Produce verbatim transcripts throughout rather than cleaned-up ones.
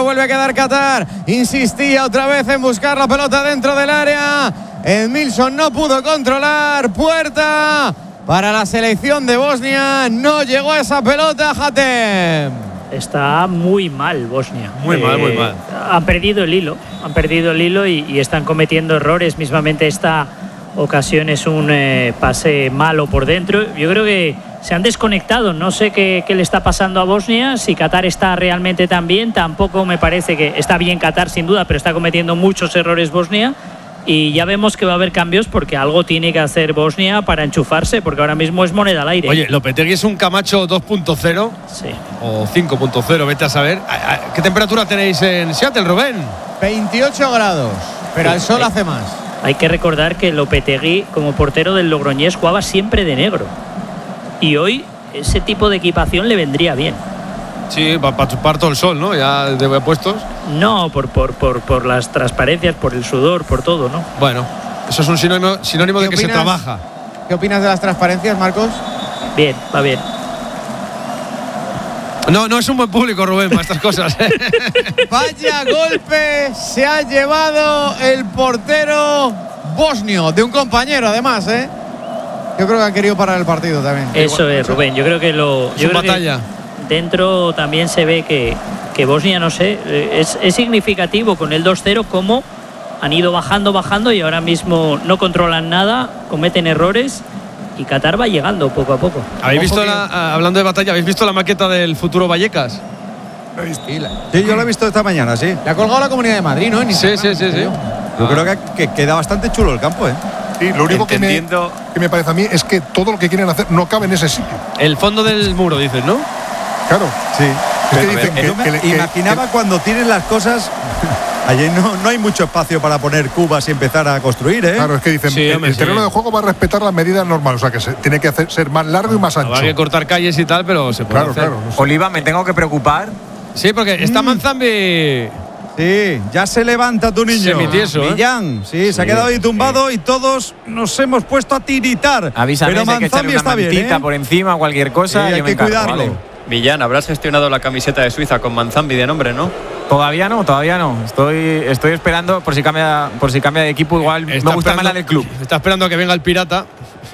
vuelve a quedar Qatar. Insistía otra vez en buscar la pelota dentro del área. Edmilson no pudo controlar. Puerta para la selección de Bosnia. No llegó a esa pelota, Hatem. Está muy mal Bosnia. Muy eh, mal, muy mal. Han perdido el hilo. Han perdido el hilo y, y están cometiendo errores. Mismamente esta ocasión es un eh, pase malo por dentro. Yo creo que se han desconectado. No sé qué, qué le está pasando a Bosnia. Si Qatar está realmente tan bien, tampoco me parece que está bien Qatar sin duda, pero está cometiendo muchos errores Bosnia. Y ya vemos que va a haber cambios porque algo tiene que hacer Bosnia para enchufarse, porque ahora mismo es moneda al aire. Oye, Lopetegui es un Camacho dos punto cero. Sí. O cinco punto cero, vete a saber. ¿Qué temperatura tenéis en Seattle, Rubén? veintiocho grados, pero sí, el sol hay, hace más. Hay que recordar que Lopetegui, como portero del Logroñés, jugaba siempre de negro. Y hoy ese tipo de equipación le vendría bien. Sí, para pa chupar todo el sol, ¿no? Ya de puestos. No, por, por, por, por las transparencias, por el sudor, por todo, ¿no? Bueno, eso es un sinónimo, sinónimo de que se trabaja. ¿Qué opinas de las transparencias, Marcos? Bien, va bien. No, no es un buen público, Rubén, para estas cosas. Vaya golpe se ha llevado el portero bosnio, de un compañero además, ¿eh? Yo creo que ha querido parar el partido también. Eso Igual, es, Rubén. Yo creo que lo. Es yo una creo batalla. Que dentro también se ve que, que Bosnia, no sé, es, es significativo con el dos cero cómo han ido bajando, bajando y ahora mismo no controlan nada, cometen errores y Qatar va llegando poco a poco. ¿Habéis visto, la, hablando de batalla, ¿habéis visto la maqueta del futuro Vallecas? Sí, yo lo he visto esta mañana, sí. La ha colgado la Comunidad de Madrid, ¿no? Sí, sí, sí, sí. Yo ah. creo que, que queda bastante chulo el campo, ¿eh? Sí, lo único que me, que me parece a mí es que todo lo que quieren hacer no cabe en ese sitio. El fondo del muro, dices, ¿no? Claro. Sí. Es que dicen que, que, que, que, imaginaba que, cuando tienen las cosas. Allí no, no hay mucho espacio para poner cubas y empezar a construir, ¿eh? Claro, es que dicen sí, el, hombre, el terreno sí. de juego va a respetar las medidas normales, o sea que se, tiene que hacer, ser más largo y más ancho. Habrá que cortar calles y tal, pero se puede claro, hacer. Claro, no sé. Oliva, me tengo que preocupar. Sí, porque está mm. Manzambi. Sí, ya se levanta tu niño. Semitieso, ¿eh? Millán, sí, sí, se ha quedado ahí tumbado sí. y todos nos hemos puesto a tiritar. Avísame, pero Manzambi Manzambi que está bien, mantita ¿eh? por encima, cualquier cosa. Sí, hay yo me que encargo, cuidarlo. Vale. Millán, habrás gestionado la camiseta de Suiza con Manzambi de nombre, ¿no? Todavía no, todavía no. Estoy, estoy esperando por si cambia, por si cambia de equipo. Igual está me gusta más la del club. Está esperando a que venga el pirata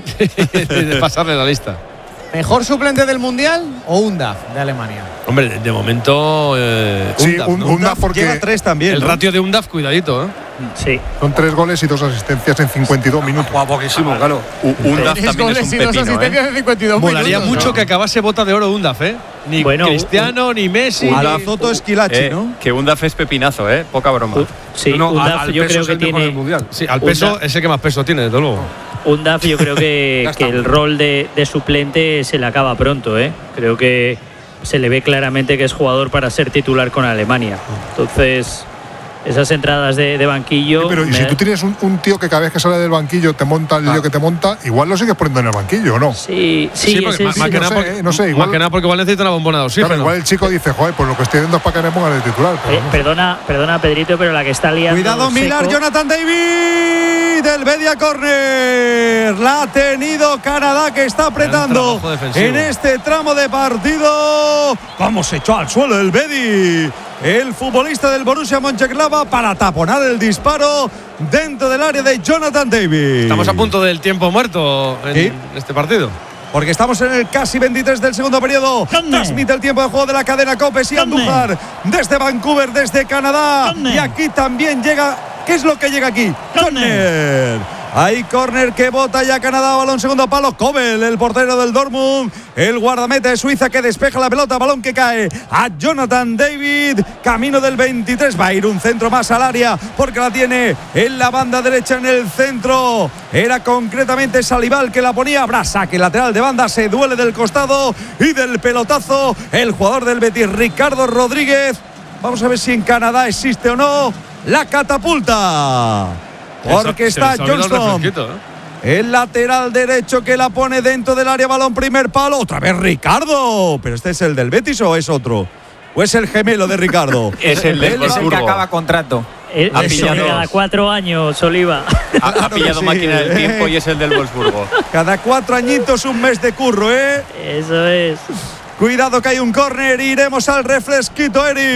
de pasarle la lista. ¿Mejor suplente del Mundial o Undaf de Alemania? Hombre, de, de momento eh, sí, Undaf, un, ¿no? Undaf porque lleva tres también. El ¿no? ratio de Undaf, cuidadito, ¿eh? Sí. Son tres goles y dos asistencias en cincuenta y dos minutos. Guau, poquísimo, claro. Undaf Tres también goles es un y dos pepino, asistencias ¿eh? en cincuenta y dos Molaría minutos, mucho ¿no? que acabase bota de oro Undaf, ¿eh? Ni bueno, Cristiano, ni Messi. A ni… la Zoto Esquilachi, Eh, ¿no? que Undaf es pepinazo, ¿eh? Poca broma. U, sí, no, Undaf al, al yo peso creo es que el mejor tiene. del mundial. Sí, al peso Undaf, es el que más peso tiene, desde luego. Undaf yo creo que, que el rol de, de suplente se le acaba pronto, ¿eh? Creo que se le ve claramente que es jugador para ser titular con Alemania. Entonces, esas entradas de, de banquillo… Sí, pero y si tú tienes un, un tío que cada vez que sale del banquillo te monta el ah. lío que te monta, igual lo sigues poniendo en el banquillo, ¿o no? Sí, sí, sí porque, ese, más, sí. más, que no nada sé, porque, no sé, igual, más que nada porque igual necesita una bombona de oxígeno. Claro, igual el chico dice, joder, pues lo que estoy haciendo es para que me pongan de titular. Pero Eh, no sé. perdona, perdona, Pedrito, pero la que está liando… Cuidado, Milar, seco, Jonathan David, el media córner. La ha tenido Canadá, que está apretando en este tramo de partido. Vamos, se echó al suelo el Bedi, el futbolista del Borussia Mönchengladbach, para taponar el disparo dentro del área de Jonathan David. Estamos a punto del tiempo muerto en ¿Sí? este partido. Porque estamos en el casi veintitrés del segundo periodo. Transmite el tiempo de juego de la cadena COPE y Andújar desde Vancouver, desde Canadá. Y aquí también llega… ¿Qué es lo que llega aquí? Córner. Hay córner que bota ya Canadá, balón segundo palo. Kobel, el portero del Dortmund, el guardameta de Suiza, que despeja la pelota, balón que cae a Jonathan David, camino del veintitrés. Va a ir un centro más al área porque la tiene en la banda derecha, en el centro. Era concretamente Salival que la ponía. Habrá saque lateral de banda, se duele del costado y del pelotazo el jugador del Betis, Ricardo Rodríguez. Vamos a ver si en Canadá existe o no la catapulta. Porque está Johnston, ¿eh? el lateral derecho, que la pone dentro del área, balón primer palo. Otra vez Ricardo. ¿Pero este es el del Betis o es otro? ¿O es el gemelo de Ricardo? Es el del Es el que acaba contrato. Eh, Ha eso, pillado- cada cuatro años, Oliva. Ha, ha Claro que pillado sí, máquina del eh. tiempo y es el del Wolfsburgo. Cada cuatro añitos un mes de curro, ¿eh? Eso es. Cuidado que hay un córner, iremos al refresquito, Eri.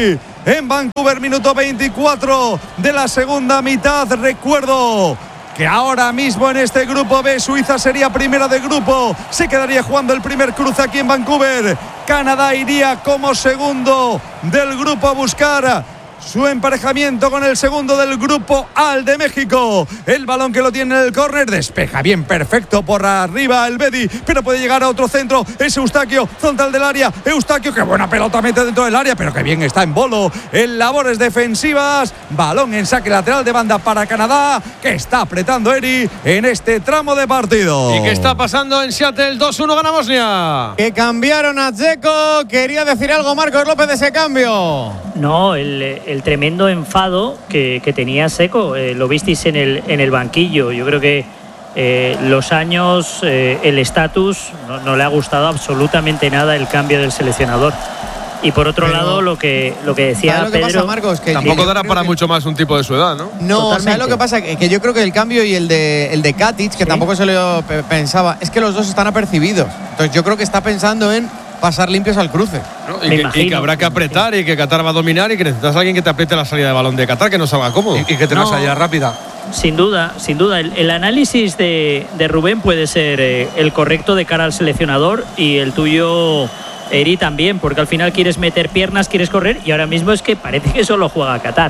en Vancouver, minuto veinticuatro de la segunda mitad. Recuerdo que ahora mismo en este grupo B Suiza sería primera de grupo, se quedaría jugando el primer cruce aquí en Vancouver. Canadá iría como segundo del grupo a buscar su emparejamiento con el segundo del grupo A, el de México. El balón que lo tiene en el córner, despeja bien, perfecto por arriba el Bedi, pero puede llegar a otro centro. Es Eustaquio, frontal del área. Eustaquio, qué buena pelota mete dentro del área, pero que bien está en Bolo en labores defensivas. Balón en saque lateral de banda para Canadá, que está apretando Eri en este tramo de partido. ¿Y qué está pasando en Seattle? dos uno gana Bosnia. Que cambiaron a Dzeko. Quería decir algo Marcos López de ese cambio. No, el, el tremendo enfado que, que tenía Seco, eh, lo visteis en el, en el banquillo. Yo creo que eh, los años, eh, el estatus, no, no le ha gustado absolutamente nada el cambio del seleccionador. Y por otro Pero, lado, lo que, lo que decía ¿sabes lo que Pedro… pasa, Marcos? Que Tampoco yo dará creo para que… mucho más un tipo de su edad, ¿no? No, Totalmente. ¿sabes lo que pasa? Que, que yo creo que el cambio y el de, el de Katic, que ¿Sí? tampoco se lo pe- pensaba, es que los dos están apercibidos. Entonces yo creo que está pensando en pasar limpios al cruce. ¿no? Me Y, que, y imagino. que habrá que apretar y que Qatar va a dominar y que necesitas a alguien que te apriete la salida de balón de Qatar, que no salga cómodo. Y, y que tenga No. salida rápida. Sin duda, sin duda. El, el análisis de, de Rubén puede ser eh, el correcto de cara al seleccionador y el tuyo, Eri, también, porque al final quieres meter piernas, quieres correr y ahora mismo es que parece que solo juega Qatar.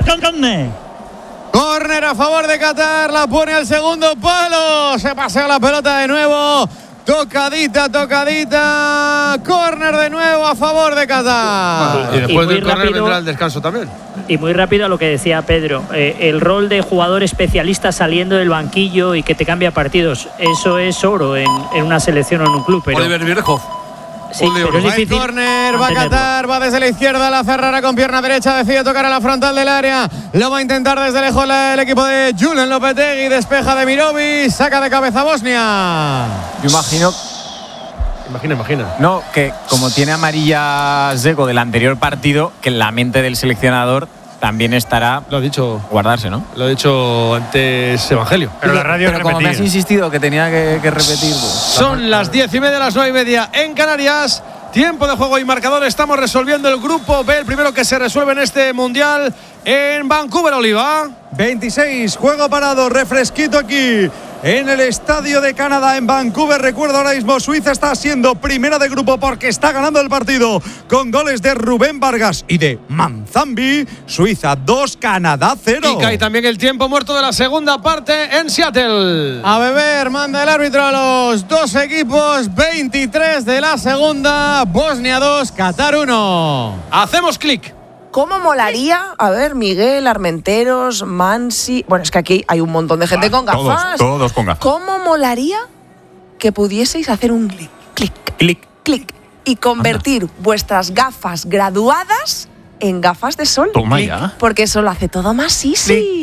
Córner a favor de Qatar, la pone al segundo palo. Se pasea la pelota de nuevo. Tocadita, tocadita. Córner de nuevo a favor de Qatar. Y después Y muy del córner rápido. vendrá el descanso también. Y muy rápido a lo que decía Pedro, eh, el rol de jugador especialista saliendo del banquillo y que te cambia partidos, eso es oro en, en una selección o en un club. Pero, Oliver Bierhoff. sí, pero es Va el difícil córner, va a mantenerlo. Qatar, va desde la izquierda, la cerrará con pierna derecha, decide tocar a la frontal del área, lo va a intentar desde lejos la- el equipo de Julen Lopetegui, despeja de Mirovic, saca de cabeza Bosnia. Yo imagino, Imagina, imagina. no, que como tiene amarilla Dzeko del anterior partido, que en la mente del seleccionador también estará Lo ha dicho, guardarse, ¿no? lo ha dicho antes Evangelio. Pero la radio Pero como me has insistido que tenía que, que repetir. pues, Son las diez y media, las nueve y media en Canarias. Tiempo de juego y marcador. Estamos resolviendo el grupo B, el primero que se resuelve en este mundial en Vancouver, Oliva. veintiséis, juego parado, refresquito aquí en el estadio de Canadá en Vancouver. Recuerdo ahora mismo, Suiza está siendo primera de grupo porque está ganando el partido con goles de Rubén Vargas y de Manzambi. Suiza dos, Canadá cero. Y cae también el tiempo muerto de la segunda parte en Seattle. A beber, manda el árbitro a los dos equipos, veintitrés de la segunda, Bosnia dos, Qatar uno. Hacemos clic. ¿Cómo molaría? A ver, Miguel, Armenteros, Mansi… Bueno, es que aquí hay un montón de gente con todos, gafas. todos con gafas. ¿Cómo molaría que pudieseis hacer un clic, clic, Clic. clic y convertir vuestras gafas graduadas en gafas de sol? Toma Clic. ya. Porque eso lo hace todo más easy.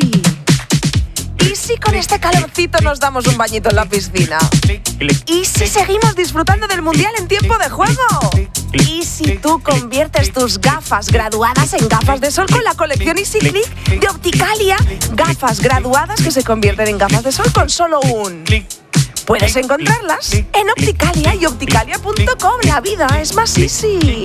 ¿Y si con este calorcito nos damos un bañito en la piscina? ¿Y si seguimos disfrutando del Mundial en tiempo de juego? ¿Y si tú conviertes tus gafas graduadas en gafas de sol con la colección Easy Click de Opticalia? Gafas graduadas que se convierten en gafas de sol con solo un… Puedes encontrarlas en Opticalia y opticalia punto com. La vida es más easy.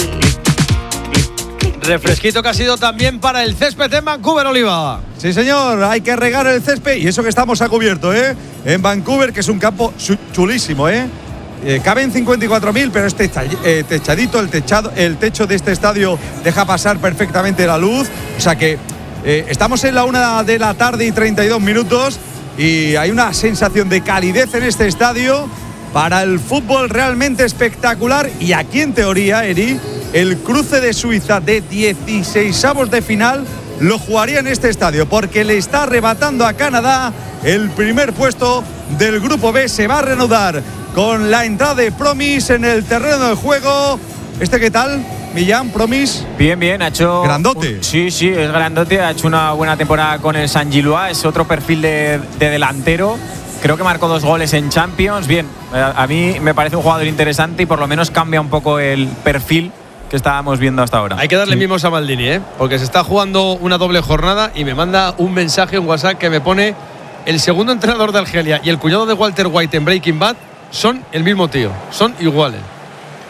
Refresquito que ha sido también para el césped en Vancouver, Oliva. Sí, señor, hay que regar el césped y eso que estamos a cubierto, ¿eh? En Vancouver, que es un campo su- chulísimo, ¿eh? Eh, caben cincuenta y cuatro mil, pero es techa- eh, techadito, el, techado, el techo de este estadio deja pasar perfectamente la luz. O sea que eh, estamos en la una de la tarde y treinta y dos minutos y hay una sensación de calidez en este estadio para el fútbol realmente espectacular. Y aquí, en teoría, Eri, el cruce de Suiza de dieciseisavos de final lo jugaría en este estadio, porque le está arrebatando a Canadá el primer puesto del grupo B. Se va a reanudar con la entrada de Promis en el terreno de juego. ¿Este qué tal, Millán? Promis. Bien, bien, ha hecho… Grandote. un- sí, sí, es grandote, ha hecho una buena temporada con el San Gilois, es otro perfil de, de delantero. Creo que marcó dos goles en Champions. Bien, a, a mí me parece un jugador interesante y por lo menos cambia un poco el perfil que estábamos viendo hasta ahora. Hay que darle mimos a Maldini, ¿eh? Porque se está jugando una doble jornada y me manda un mensaje, un WhatsApp que me pone: el segundo entrenador de Argelia y el cuñado de Walter White en Breaking Bad son el mismo tío, son iguales.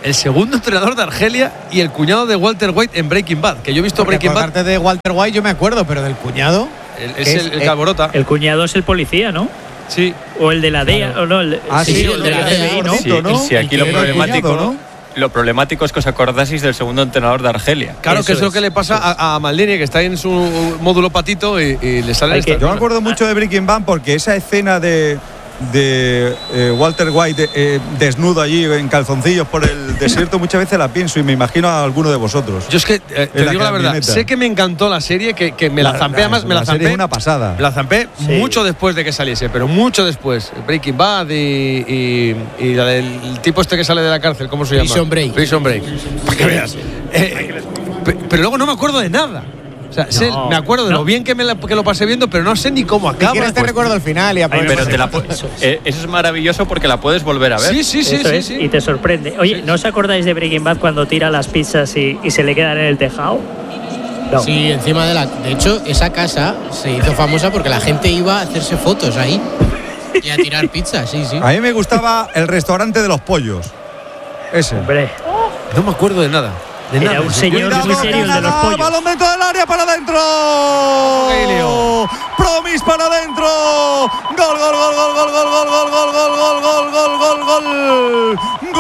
el segundo entrenador de Argelia y el cuñado de Walter White en Breaking Bad. Que yo he visto Porque Breaking por Bad. parte de Walter White yo me acuerdo, pero del cuñado. El, es el, el Calborota. El cuñado es el policía, ¿no? Sí. O el de la D E A, claro. o no. El, Ah, sí, sí, el de la D E A, ¿no? Sí, ¿no? sí, aquí lo El que era el problemático, cuñado, ¿no? lo problemático es que os acordaseis del segundo entrenador de Argelia. Claro, Eso que es lo es, que le pasa a, a Maldini, que está ahí en su módulo patito y, y le sale Hay esta que- Yo me acuerdo mucho de Breaking Bad porque esa escena de, de eh, Walter White eh, desnudo allí en calzoncillos por el desierto muchas veces la pienso y me imagino a alguno de vosotros. Yo es que, eh, te En la digo la verdad, camioneta. sé que me encantó la serie, que, que me la, zampé, además, me la, la serie zampé. es una pasada. Me la zampé Sí. mucho después de que saliese, pero mucho después. Breaking Bad y, y, y la del el tipo este que sale de la cárcel, ¿cómo se llama? Prison Break. Prison Break. Para que veas. Eh, pe- pero luego no me acuerdo de nada. O sea, sé- No, me acuerdo de no. lo bien que, me la- que lo pasé viendo, pero no sé ni cómo Si acaba. quieres te Pues- recuerdo el final y aprovechas. Pero te la pu- Eso es. eh, eso es maravilloso porque la puedes volver a ver. Sí, sí, sí, Eso sí, es, sí. Y te sorprende. Oye, ¿no os acordáis de Breaking Bad cuando tira las pizzas y, y se le quedan en el tejado? No. Sí, encima de la. De hecho, esa casa se hizo famosa porque la gente iba a hacerse fotos ahí y a tirar pizzas, sí, sí. A mí me gustaba el restaurante de los pollos. Ese. Hombre, No me acuerdo de nada. De era nada. un señor Cuidado, muy serio el de los Canadá, pollos. balón dentro del área para adentro. Gailio. Promis para adentro. Gol, gol, gol, gol, gol, gol, gol, gol, gol, gol, gol, gol, gol, gol, gol.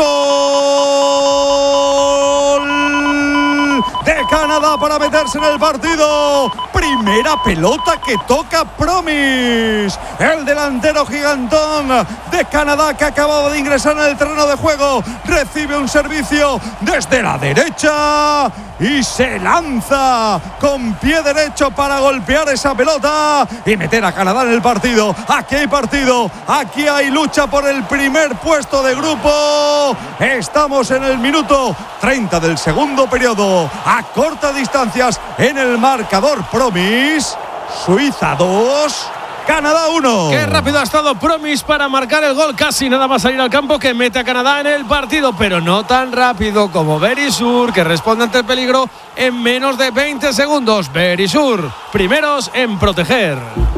Gol de Canadá para meterse en el partido. Primera pelota que toca Promis. El delantero gigantón de Canadá que acababa de ingresar en el terreno de juego. Recibe un servicio desde la derecha y se lanza con pie derecho para golpear esa pelota y meter a Canadá en el partido. Aquí hay partido, aquí hay lucha por el primer puesto de grupo. Estamos en el minuto treinta del segundo periodo, a cortas distancias en el marcador. Promis, Suiza dos, Canadá uno. Qué rápido ha estado Promis para marcar el gol. Casi nada más salir al campo que mete a Canadá en el partido, pero no tan rápido como Berisur, que responde ante el peligro en menos de veinte segundos. Berisur, primeros en proteger.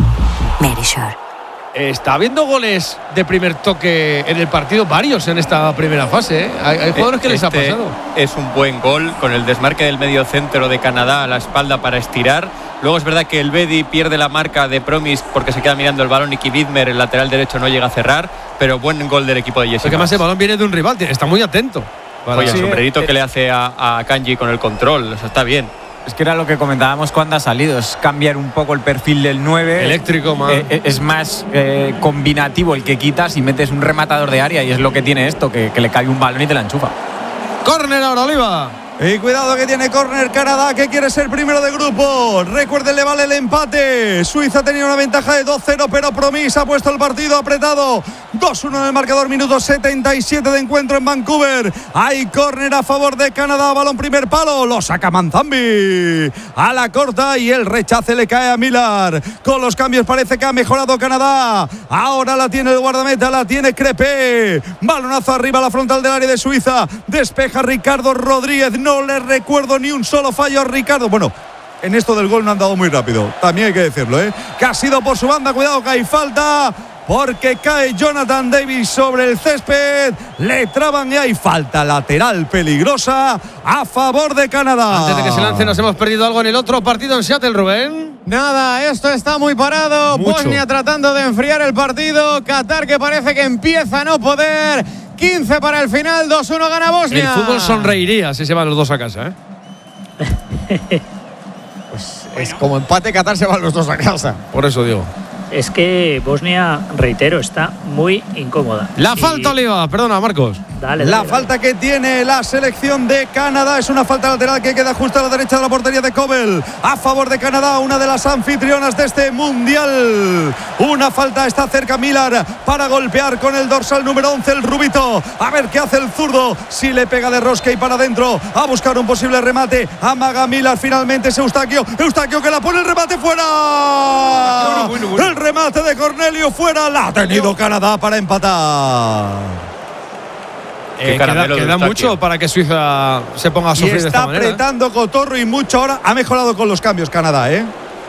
Merisure. Está habiendo goles de primer toque en el partido, varios en esta primera fase, ¿eh? Hay, hay jugadores que les ha Este pasado. Es un buen gol con el desmarque del medio centro de Canadá a la espalda para estirar. Luego es verdad que el Bedi pierde la marca de Promis porque se queda mirando el balón y Ki Widmer, el lateral derecho, no llega a cerrar. Pero buen gol del equipo de Jesse. Porque más el balón viene de un rival, está muy atento. Para- Oye, el Sí, sombrerito eh, que le hace a, a Kanji con el control, o sea, está bien. Es que era lo que comentábamos cuando ha salido, es cambiar un poco el perfil del nueve. Eléctrico, más. Eh, es más eh, combinativo el que quitas y metes un rematador de área, y es lo que tiene esto, que, que le cae un balón y te la enchufa. Córner ahora, Oliva. Y cuidado que tiene córner Canadá, que quiere ser primero de grupo. Recuerden, le vale el empate. Suiza tenía una ventaja de dos cero, pero Promis ha puesto el partido apretado. dos uno en el marcador, minuto setenta y siete de encuentro en Vancouver. Hay córner a favor de Canadá, balón primer palo, lo saca Manzambi a la corta y el rechace le cae a Millar. Con los cambios parece que ha mejorado Canadá. Ahora la tiene el guardameta, la tiene Crepé. Balonazo arriba a la frontal del área de Suiza. Despeja Ricardo Rodríguez. No le recuerdo ni un solo fallo a Ricardo. Bueno, en esto del gol no han dado muy rápido, también hay que decirlo, ¿eh? Que ha sido por su banda. Cuidado que hay falta, porque cae Jonathan Davis sobre el césped. Le traban y hay falta lateral peligrosa a favor de Canadá. Antes de que se lance, nos hemos perdido algo en el otro partido en Seattle, Rubén. Nada, esto está muy parado. Mucho. Bosnia tratando de enfriar el partido. Qatar que parece que empieza a no poder. quince para el final, dos uno gana Bosnia. El fútbol sonreiría si se van los dos a casa, ¿eh? Pues es como empate, Qatar se van los dos a casa. Por eso digo. Es que Bosnia, reitero, está muy incómoda. La Y- falta, Oliva. Perdona, Marcos. Dale, dale, La dale. falta que tiene la selección de Canadá es una falta lateral que queda justo a la derecha de la portería de Kobel. A favor de Canadá, una de las anfitrionas de este mundial. Una falta, está cerca Millar para golpear con el dorsal número once, el rubito. A ver qué hace el zurdo. Si le pega de rosca y para adentro. A buscar un posible remate. Amaga Millar, finalmente es Eustaquio. Eustaquio que la pone, el remate fuera. Bueno, bueno, bueno. El remate de Cornelio fuera. La ha tenido Canadá para empatar. Eh, queda caramelo de queda Eustaquio. mucho para que Suiza se ponga a Y sufrir de está esta manera. apretando Cotorro y mucho ahora. Ha mejorado con los cambios Canadá, ¿eh?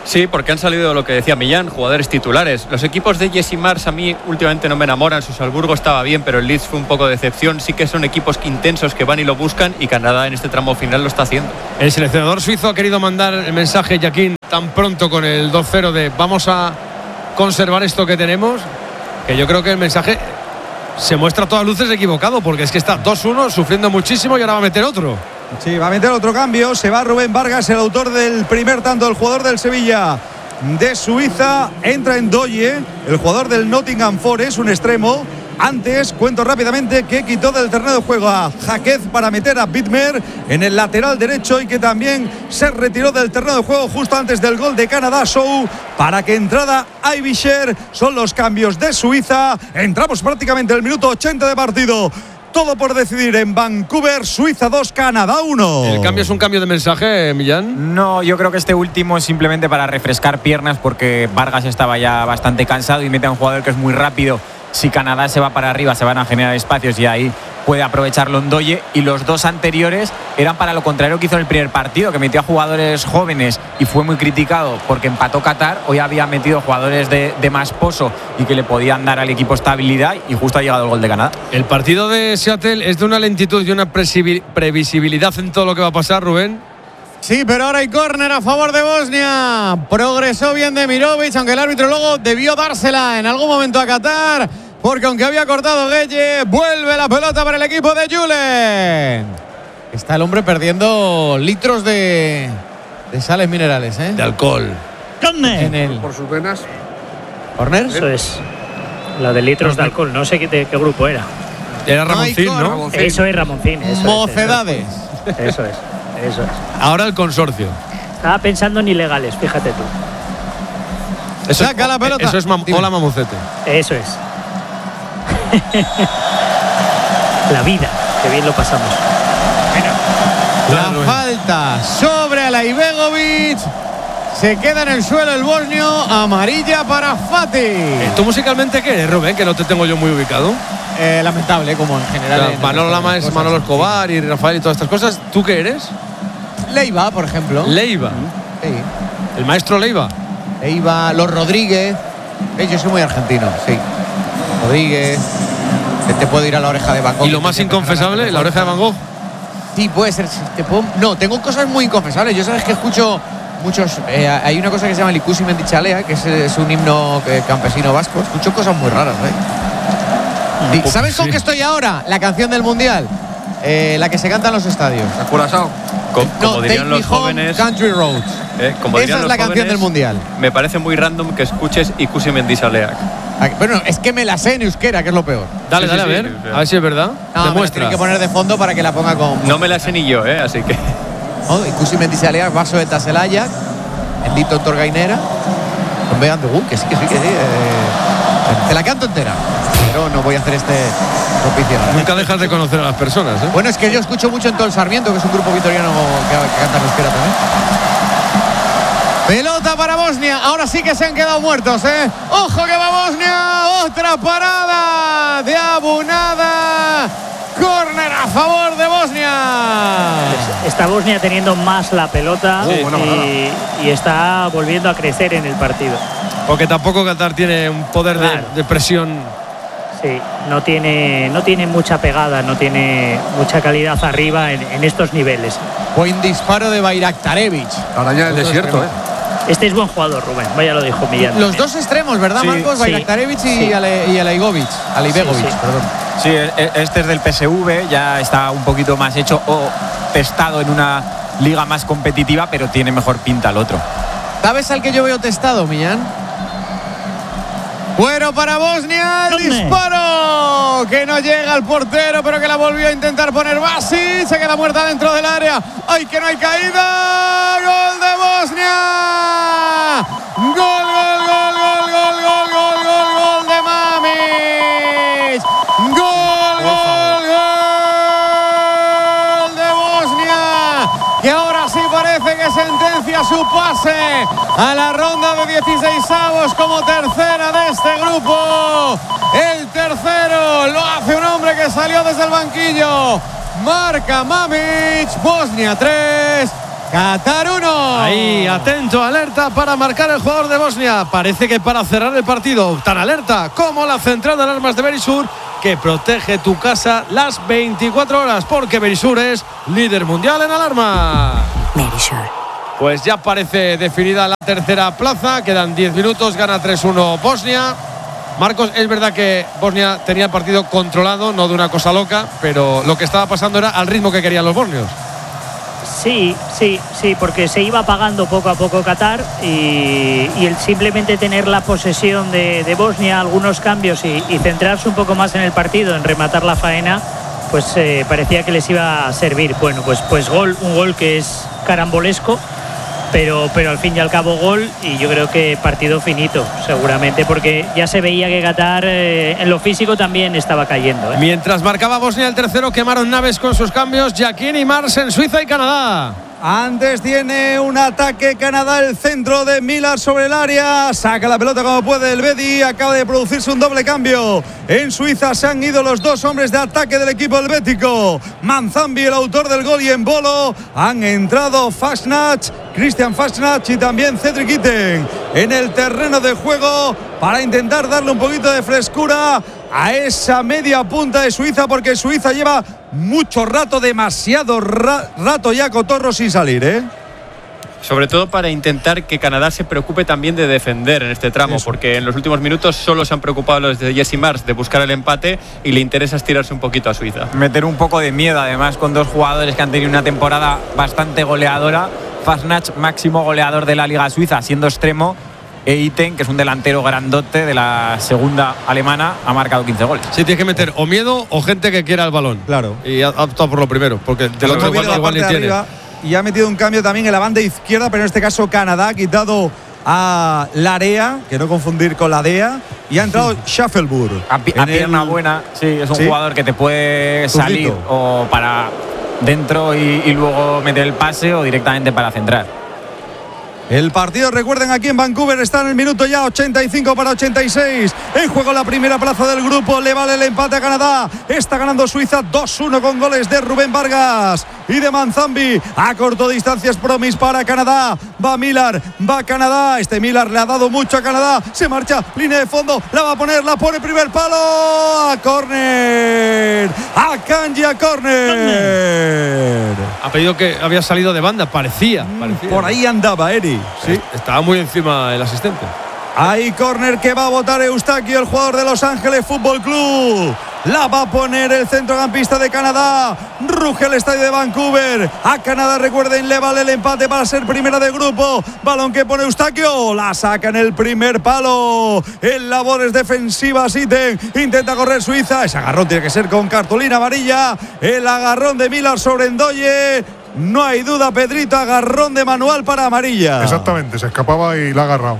Sí, porque han salido lo que decía Millán, jugadores titulares. Los equipos de Jesse Marsh a mí últimamente no me enamoran. Su Salzburgo estaba bien, pero el Leeds fue un poco de decepción. Sí que son equipos intensos que van y lo buscan, y Canadá en este tramo final lo está haciendo. El seleccionador suizo ha querido mandar el mensaje, Joaquín, tan pronto con el dos cero de vamos a conservar esto que tenemos, que yo creo que el mensaje se muestra a todas luces equivocado, porque es que está dos uno sufriendo muchísimo y ahora va a meter otro. Sí, va a meter otro cambio. Se va Rubén Vargas, el autor del primer tanto, el jugador del Sevilla de Suiza. Entra en Doye, el jugador del Nottingham Forest, un extremo. Antes, cuento rápidamente que quitó del terreno de juego a Jaquez para meter a Widmer en el lateral derecho, y que también se retiró del terreno de juego justo antes del gol de Canadá, Show, para que entrara Aibisher. Son los cambios de Suiza. Entramos prácticamente en el minuto ochenta de partido. Todo por decidir en Vancouver. Suiza dos, Canadá uno. ¿El cambio es un cambio de mensaje, Millán? No, yo creo que este último es simplemente para refrescar piernas, porque Vargas estaba ya bastante cansado y mete a un jugador que es muy rápido. Si Canadá se va para arriba, se van a generar espacios y ahí puede aprovechar Londoye. Y los dos anteriores eran para lo contrario que hizo en el primer partido, que metió a jugadores jóvenes y fue muy criticado porque empató Qatar. Hoy había metido jugadores de, de más pozo y que le podían dar al equipo estabilidad, y justo ha llegado el gol de Canadá. El partido de Seattle es de una lentitud y una previsibilidad en todo lo que va a pasar, Rubén. Sí, pero ahora hay córner a favor de Bosnia. Progresó bien Demirovic, aunque el árbitro luego debió dársela en algún momento a Qatar, porque aunque había cortado Gueye, vuelve la pelota para el equipo de Julen. Está el hombre perdiendo litros de, de sales minerales, ¿eh? De alcohol. En el... Por sus venas. ¿Corner? Eso es. La de litros de alcohol. No sé qué, de qué grupo era. Era Ramoncín, ¿no? Eso es Ramoncín. Eso Mocedades. Es, eso es. Eso es. Ahora el consorcio. Estaba pensando en ilegales, fíjate tú. Eso Saca es, la pelota. Eso es mam Hola, Mamucete. Eso es. La vida, que bien lo pasamos. La falta sobre Alaibegovic. Se queda en el suelo el bosnio. Amarilla para Fati. ¿Esto musicalmente qué es, Rubén? Que no te tengo yo muy ubicado. Eh, lamentable, como en general. O sea, en Manolo Lama es Manolo Escobar y Rafael y todas estas cosas. ¿Tú qué eres? Leiva, por ejemplo. Leiva. Sí. El maestro Leiva. Leiva, los Rodríguez. Eh, yo soy muy argentino, sí. Rodríguez. Te puedo ir a la oreja de Van Gogh. ¿Y lo más inconfesable, la oreja de Van Gogh? Sí, puede ser. Te puedo... No, tengo cosas muy inconfesables. Yo sabes que escucho muchos. Eh, hay una cosa que se llama el Ikusi Mendichalea, que es, es un himno eh, campesino vasco. Escucho cosas muy raras, ¿eh? Sí. ¿Sabes con sí. qué estoy ahora? La canción del Mundial. Eh, la que se canta en los estadios. Curazao. Como, como no, dirían los jóvenes. Country Roads. Eh, como Esa es la canción jóvenes, del Mundial. Me parece muy random que escuches Ikusi Mendizaleak. Bueno, es que me la sé en euskera, que es lo peor. Dale, Sí, dale, sí, a ver. sí, sí. A ver si es verdad. No, me la Demuestra. tienen que poner de fondo para que la ponga con. No me la sé ni yo, ¿eh? Así que. Oh, Ikusi Mendizaleak, vaso de Taselaya, el Dito Torgainera. Con Bean de Gun, que sí, que sí, que sí. Eh, te la canto entera. Pero no voy a hacer este propicio. Nunca dejas de conocer a las personas, ¿eh? Bueno, es que yo escucho mucho en todo el Sarmiento, que es un grupo vitoriano que, que canta en euskera también. Pelota para Bosnia. Ahora sí que se han quedado muertos, ¿eh? ¡Ojo que va Bosnia! ¡Otra parada de Abunada! ¡Córner a favor de Bosnia! Está Bosnia teniendo más la pelota Sí, buena y, y está volviendo a crecer en el partido. Porque tampoco Qatar tiene un poder de, Claro. de presión. Sí, no tiene, no tiene mucha pegada, no tiene mucha calidad arriba en, en estos niveles. Buen disparo de Bayraktarevic. La araña del Los dos desierto, ¿eh? extremos. Este es buen jugador, Rubén, vaya lo dijo Millán. Los dos extremos, ¿verdad, Sí, Marcos? sí, Bayraktarevic y, sí. Ale, y Alaigovic. Alaibegovic, Sí, sí. perdón. Sí, e- este es del P S V, ya está un poquito más hecho o testado en una liga más competitiva, pero tiene mejor pinta el otro. ¿Sabes al que yo veo testado, Millán? Bueno, para Bosnia, el ¿Dónde? disparo que no llega al portero, pero que la volvió a intentar poner Basic. Se queda muerta dentro del área. ¡Ay, que no hay caída! ¡Gol de Bosnia! ¡Gol, gol, gol, gol, gol, gol, gol, gol, gol de Mamic! ¡Gol, gol, gol de Bosnia! Que ahora sí parece que sentencia su pase a la ronda de dieciseisavos como tercera de este grupo. El tercero lo hace un hombre que salió desde el banquillo. Marca Mamic. Bosnia tres, Qatar uno. Ahí, atento, alerta para marcar el jugador de Bosnia. Parece que para cerrar el partido, tan alerta como la central de alarmas de Verisur, que protege tu casa las veinticuatro horas, porque Verisur es líder mundial en alarma. Verisur. Pues ya parece definida la tercera plaza, quedan diez minutos, gana tres uno Bosnia. Marcos, es verdad que Bosnia tenía el partido controlado, no de una cosa loca, pero lo que estaba pasando era al ritmo que querían los bosnios. Sí, sí, sí, porque se iba apagando poco a poco Qatar y, y el simplemente tener la posesión de, de Bosnia, algunos cambios y, y centrarse un poco más en el partido, en rematar la faena, pues eh, parecía que les iba a servir. Bueno, pues, pues gol, un gol que es carambolesco, pero, pero al fin y al cabo gol, y yo creo que partido finito, seguramente, porque ya se veía que Qatar eh, en lo físico también estaba cayendo. ¿eh? Mientras marcaba Bosnia el tercero, quemaron naves con sus cambios Jaquín y Mars en Suiza y Canadá. Antes tiene un ataque Canadá, el centro de Millar sobre el área, saca la pelota como puede el Bedi, acaba de producirse un doble cambio. En Suiza se han ido los dos hombres de ataque del equipo helvético, Manzambi, el autor del gol, y en Bolo han entrado Fasnacht, Christian Fasnacht y también Cedric Itten en el terreno de juego para intentar darle un poquito de frescura a esa media punta de Suiza, porque Suiza lleva mucho rato, demasiado ra- rato ya cotorro sin salir, ¿eh? Sobre todo para intentar que Canadá se preocupe también de defender en este tramo, Eso. porque en los últimos minutos solo se han preocupado los de Jesse Mars de buscar el empate y le interesa estirarse un poquito a Suiza. Meter un poco de miedo, además, con dos jugadores que han tenido una temporada bastante goleadora. Fasnacht, máximo goleador de la Liga Suiza, siendo extremo, e Itten, que es un delantero grandote de la segunda alemana, ha marcado quince goles. Sí, tienes que meter o miedo o gente que quiera el balón. Claro. Y ha optado por lo primero, porque del otro igual, igual ni tiene. Y ha metido un cambio también en la banda izquierda, pero en este caso Canadá ha quitado a Larea, que no confundir con la D E A, y ha entrado Schaffelburg. A, a pierna el... buena, sí, es un ¿Sí? jugador que te puede salir Tuzito. o para dentro y, y luego meter el pase o directamente para centrar. El partido, recuerden, aquí en Vancouver está en el minuto ya ochenta y cinco para ochenta y seis. En juego la primera plaza del grupo. Le vale el empate a Canadá. Está ganando Suiza dos uno con goles de Rubén Vargas y de Manzambi. A corto distancias Promis para Canadá. Va Millar, va Canadá. Este Millar le ha dado mucho a Canadá. Se marcha, línea de fondo. La va a poner, la pone primer palo. A córner. A Kanji a córner. Ha pedido que había salido de banda, parecía. parecía. Por ahí andaba Eri. Sí, estaba muy encima el asistente. Hay córner que va a botar Eustaquio, el jugador de Los Ángeles Fútbol Club. La va a poner el centrocampista de Canadá. Ruge el estadio de Vancouver. A Canadá, recuerden, le vale el empate para ser primera de grupo. Balón que pone Eustaquio. La saca en el primer palo. En labores defensivas, Itten. Intenta correr Suiza. Ese agarrón tiene que ser con cartulina amarilla. El agarrón de Millar sobre Ndoye. No hay duda, Pedrito, agarrón de manual para amarilla. Exactamente, se escapaba y la ha agarrado.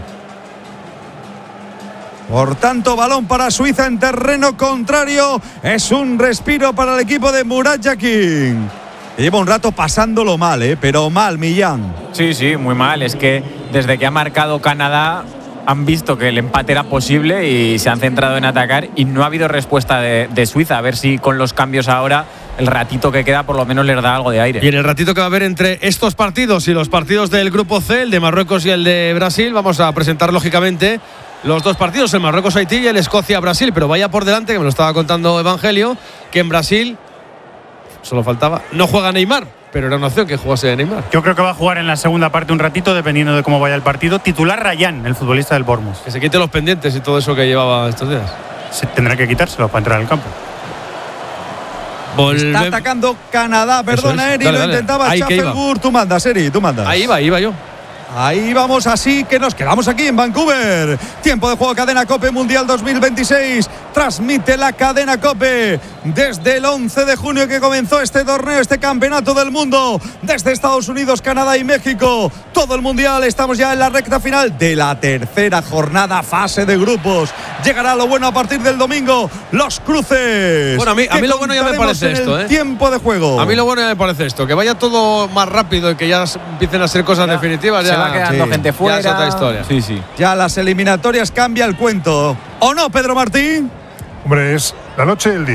Por tanto, balón para Suiza en terreno contrario. Es un respiro para el equipo de Murat Yakin. Lleva un rato pasándolo mal, ¿eh? Pero mal, Millán. Sí, sí, muy mal. Es que desde que ha marcado Canadá han visto que el empate era posible y se han centrado en atacar y no ha habido respuesta de, de Suiza. A ver si con los cambios ahora, el ratito que queda, por lo menos les da algo de aire. Y en el ratito que va a haber entre estos partidos y los partidos del Grupo C, el de Marruecos y el de Brasil, vamos a presentar lógicamente los dos partidos, el Marruecos-Haití y el Escocia-Brasil. Pero vaya por delante, que me lo estaba contando Evangelio, que en Brasil, solo faltaba, no juega Neymar, pero era una opción que jugase Neymar. Yo creo que va a jugar en la segunda parte un ratito, dependiendo de cómo vaya el partido. Titular Rayán, el futbolista del Bournemouth. Que se quite los pendientes y todo eso que llevaba estos días. Se tendrá que quitárselo para entrar al campo. Volve... Está atacando Canadá, perdona, es. Eri, dale, lo dale. intentaba Schaffelburg. Tú mandas, Eri, tú mandas. Ahí va, ahí va yo. Ahí vamos, así que nos quedamos aquí en Vancouver. Tiempo de juego, Cadena COPE Mundial dos mil veintiséis. Transmite la Cadena COPE desde el once de junio que comenzó este torneo, este campeonato del mundo. Desde Estados Unidos, Canadá y México. Todo el Mundial, estamos ya en la recta final de la tercera jornada, fase de grupos. Llegará lo bueno a partir del domingo, los cruces. Bueno, a mí, a mí lo bueno ya me parece esto, ¿eh? Tiempo de juego. A mí lo bueno ya me parece esto, que vaya todo más rápido y que ya empiecen a ser cosas ya definitivas. Ya se va quedando sí. gente fuera. Ya es otra historia. Sí, sí. Ya las eliminatorias cambia el cuento. ¿O no, Pedro Martín? Hombre, es la noche y el día.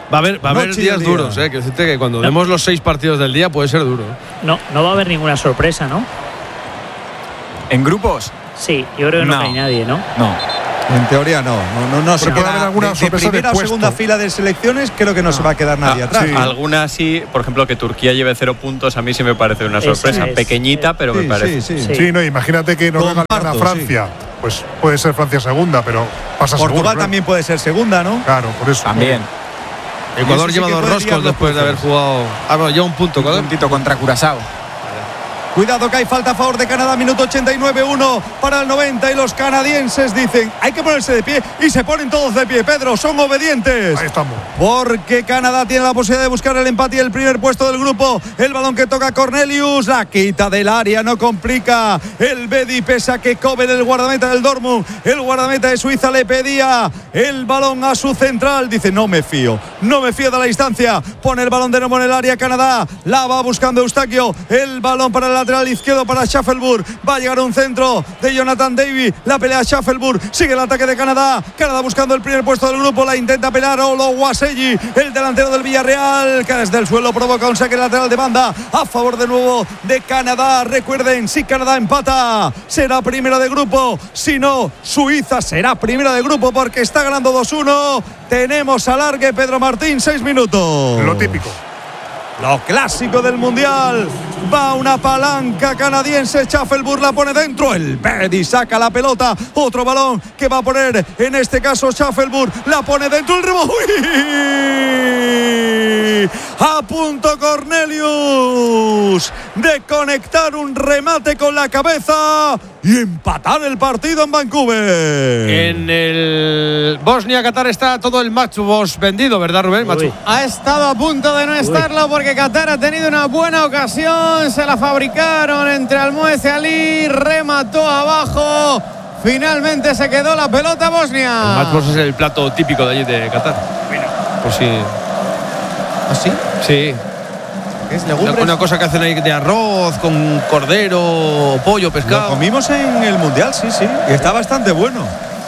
Va a haber, va a haber días duros, ¿eh? Quiero decirte que cuando no. demos los seis partidos del día puede ser duro. No, no va a haber ninguna sorpresa, ¿no? ¿En grupos? Sí, yo creo que no, no hay nadie, ¿no? No. En teoría no, no, no, no se puede queda haber alguna de, sorpresa de primera de o segunda fila de selecciones, creo que no, no. se va a quedar nadie ah, atrás. Sí. Alguna sí, por ejemplo, que Turquía lleve cero puntos, a mí sí me parece una sorpresa. Es, pequeñita, es, pero sí, me parece. Sí, sí, sí. sí no, imagínate que Noruega gana a Francia. Sí. Pues puede ser Francia segunda, pero pasa Portugal seguro, ¿no? también puede ser segunda, ¿no? Claro, por eso. También. Ecuador lleva sí dos roscos después de haber jugado. Ah, bueno, lleva un punto. Un puntito contra Curazao. Cuidado que hay falta a favor de Canadá, minuto ochenta y nueve, uno para el noventa y los canadienses dicen hay que ponerse de pie y se ponen todos de pie, Pedro, son obedientes. Ahí estamos. Porque Canadá tiene la posibilidad de buscar el empate y el primer puesto del grupo. El balón que toca Cornelius, la quita del área, no complica el Bedi, pese a que Kovel, el guardameta del Dortmund, el guardameta de Suiza, le pedía el balón a su central, dice no me fío, no me fío de la distancia, pone el balón de nuevo en el área Canadá, la va buscando Eustaquio, el balón para el lateral izquierdo para Schaffelburg, va a llegar un centro de Jonathan Davis, la pelea Schaffelburg, sigue el ataque de Canadá, Canadá buscando el primer puesto del grupo, la intenta pelear Oluwaseyi, el delantero del Villarreal, que desde el suelo provoca un saque lateral de banda a favor de nuevo de Canadá. Recuerden, si Canadá empata será primera de grupo, si no Suiza será primera de grupo porque está ganando dos uno. Tenemos alargue, Pedro Martín, seis minutos. Lo típico. Lo clásico del Mundial. Va una palanca canadiense. Schaffelburg la pone dentro. El Bedi saca la pelota. Otro balón que va a poner, en este caso, Schaffelburg. La pone dentro. El rebote. A punto Cornelius de conectar un remate con la cabeza y empatar el partido en Vancouver. En el Bosnia-Qatar está todo el match box vendido, ¿verdad, Rubén? Machu. Ha estado a punto de no estarlo porque Qatar ha tenido una buena ocasión. Se la fabricaron entre Almoez y Ali. Remató abajo. Finalmente se quedó la pelota Bosnia. El match box es el plato típico de allí de Qatar. Mira, por si. ¿Ah, sí? Sí. ¿Es legumbres? Una, una cosa que hacen ahí de arroz con cordero, pollo, pescado. Lo comimos en el Mundial, sí, sí. Y está bastante bueno.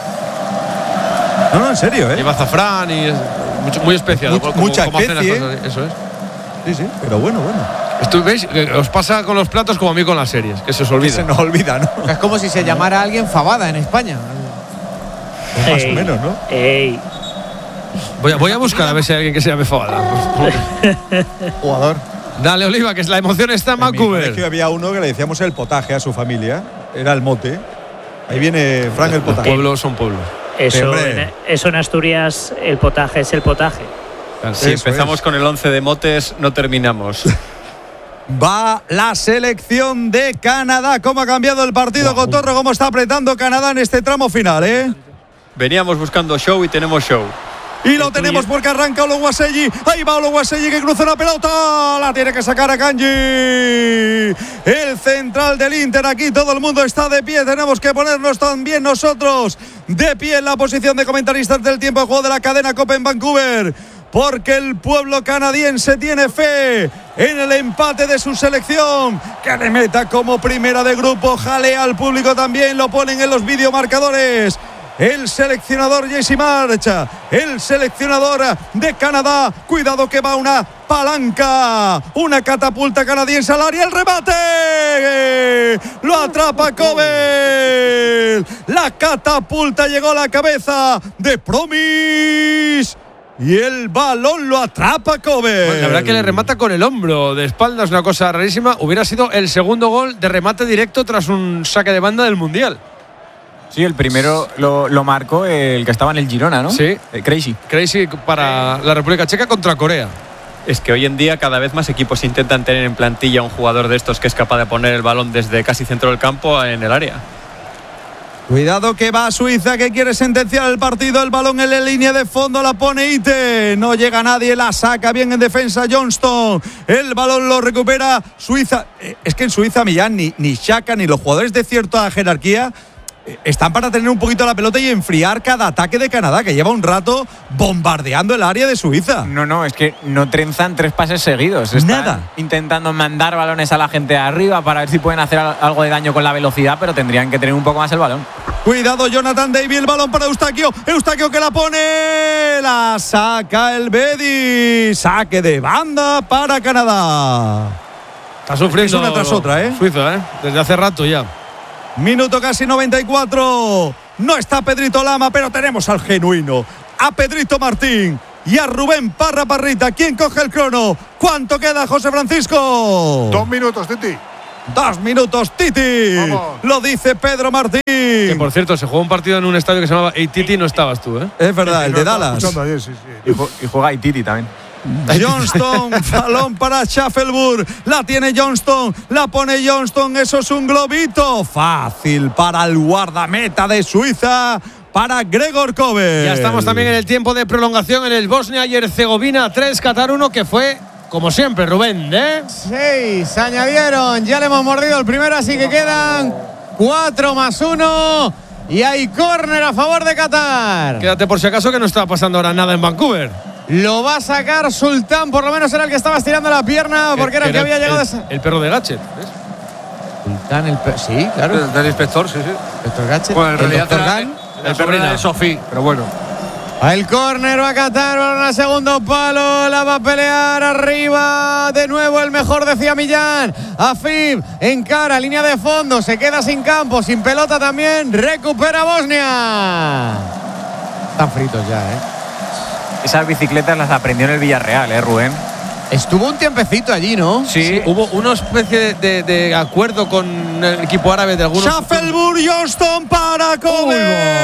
No, no, en serio, ¿eh? Lleva azafrán y es mucho, muy especial. Much, como, mucha como especie. Hacen las cosas, eso es. Sí, sí, pero bueno, bueno. Esto, ¿veis? Os pasa con los platos como a mí con las series, que se os olvida. Que se nos olvida, ¿no? Es como si se llamara a alguien fabada en España. Ey, más o menos, ¿no? Ey. Voy a, voy a buscar a ver si hay alguien que se llame fabada. Jugador. Dale, Oliva, que la emoción está en Vancouver. En mi había uno que le decíamos el potaje a su familia. Era el mote. Ahí viene Frank el potaje. Los pueblos son pueblos. Eso, en, eso en Asturias, el potaje es el potaje. Si empezamos es. con el once de motes, no terminamos. Va la selección de Canadá. ¿Cómo ha cambiado el partido, wow. Cotorro? ¿Cómo está apretando Canadá en este tramo final, eh? Veníamos buscando show y tenemos show. Y lo tenemos porque arranca Oluwaseyi. Ahí va Oluwaseyi que cruza la pelota. La tiene que sacar a Kanji. El central del Inter. Aquí todo el mundo está de pie. Tenemos que ponernos también nosotros de pie en la posición de comentaristas del tiempo de juego de la cadena COPE en Vancouver. Porque el pueblo canadiense tiene fe en el empate de su selección, que le meta como primera de grupo. Jalea al público también. Lo ponen en los videomarcadores. El seleccionador Jesse March, el seleccionador de Canadá. Cuidado que va una palanca, una catapulta canadiense al área. El remate lo atrapa Kovel. La catapulta llegó a la cabeza de Promis y el balón lo atrapa Kovel. Bueno, la verdad que le remata con el hombro de espaldas, una cosa rarísima. Hubiera sido el segundo gol de remate directo tras un saque de banda del Mundial. Sí, el primero lo, lo marcó el que estaba en el Girona, ¿no? Sí. Eh, Crazy. Crazy para la República Checa contra Corea. Es que hoy en día cada vez más equipos intentan tener en plantilla un jugador de estos que es capaz de poner el balón desde casi centro del campo en el área. Cuidado que va Suiza, que quiere sentenciar el partido. El balón en la línea de fondo, la pone Ite. No llega nadie, la saca bien en defensa Johnston. El balón lo recupera Suiza. Es que en Suiza, Millán, ni, ni Xhaka ni los jugadores de cierta jerarquía están para tener un poquito la pelota y enfriar cada ataque de Canadá, que lleva un rato bombardeando el área de Suiza. No, no, es que no trenzan tres pases seguidos. Están Nada. intentando mandar balones a la gente de arriba para ver si pueden hacer algo de daño con la velocidad, pero tendrían que tener un poco más el balón. Cuidado Jonathan David, el balón para Eustaquio. Eustaquio que la pone. La saca el Bedi. Saque de banda para Canadá. Está sufriendo. Es una tras otra, ¿eh? Suiza, ¿eh? Desde hace rato ya. Minuto casi noventa y cuatro. No está Pedrito Lama, pero tenemos al genuino. A Pedrito Martín y a Rubén Parra Parrita. ¿Quién coge el crono? ¿Cuánto queda, José Francisco? Dos minutos, Titi. Dos minutos, Titi. Vamos. Lo dice Pedro Martín. Que por cierto, se jugó un partido en un estadio que se llamaba Ey Titi, no estabas tú, ¿eh? Es verdad, el de Dallas. Ayer, sí, sí. Y, ju- y juega Aititi también. Johnston, balón para Schaffelburg. La tiene Johnston, la pone Johnston. Eso es un globito. Fácil para el guardameta de Suiza, para Gregor Kobel. Ya estamos también en el tiempo de prolongación en el Bosnia y Herzegovina tres, Qatar uno, que fue, como siempre, Rubén, ¿eh? Seis añadieron, ya le hemos mordido el primero, así que quedan cuatro más uno. Y hay córner a favor de Qatar. Quédate por si acaso que no está pasando ahora nada en Vancouver. Lo va a sacar Sultán, por lo menos era el que estaba estirando la pierna, porque era el que había llegado. El, a... el perro de Gatchet, ¿ves? Sultán, el perro. Sí, claro. Del, del inspector, sí, sí. Doctor Gatchet. Bueno, en el realidad doctor era Gan. el perro de Sofía, pero bueno. El córner va a Qatar, balón al segundo palo, la va a pelear arriba. De nuevo el mejor, decía Millán. Afib encara, línea de fondo, se queda sin campo, sin pelota también. Recupera Bosnia. Están fritos ya, ¿eh? Esas bicicletas las aprendió en el Villarreal, ¿eh, Rubén? Estuvo un tiempecito allí, ¿no? Sí, sí, hubo una especie de, de, de acuerdo con el equipo árabe de algunos. Schaffelburg, Johnston para Kobel.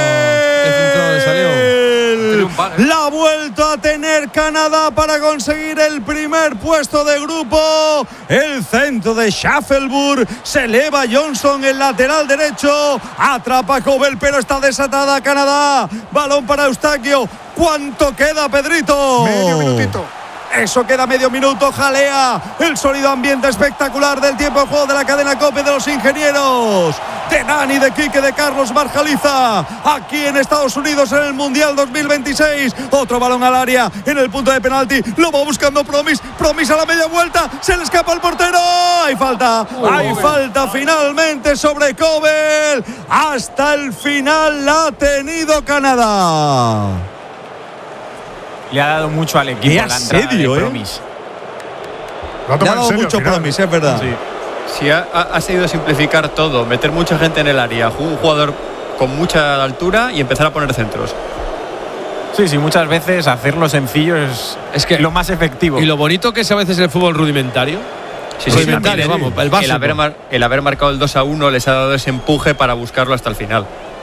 La ha vuelto a tener Canadá para conseguir el primer puesto de grupo. El centro de Schaffelburg, se eleva Johnston, el lateral derecho, atrapa Kobel, pero está desatada Canadá. Balón para Eustaquio. ¿Cuánto queda, Pedrito? Medio minutito. Eso queda medio minuto, jalea el sólido ambiente espectacular del tiempo de juego de la cadena COPE de los ingenieros, de Dani, de Quique, de Carlos Marjaliza, aquí en Estados Unidos en el Mundial dos mil veintiséis. Otro balón al área en el punto de penalti, lo va buscando Promis, Promis a la media vuelta, se le escapa al portero. Hay falta, hay falta finalmente sobre Kobel. Hasta el final la ha tenido Canadá. Le ha dado mucho al equipo Qué la entrada asedio, de ¿eh? Promis. Lo ha Le ha tomado en dado serio mucho al final. Promis, es verdad. Sí. Sí, ha, ha, ha sido simplificar todo, meter mucha gente en el área, un jugador con mucha altura y empezar a poner centros. Sí, sí, muchas veces hacerlo sencillo es, Es que lo más efectivo. Y lo bonito que es a veces el fútbol rudimentario. Sí, sí, Rudimentario, también, vamos, el el, básico. haber mar- el haber marcado el dos a uno les ha dado ese empuje para buscarlo hasta el final.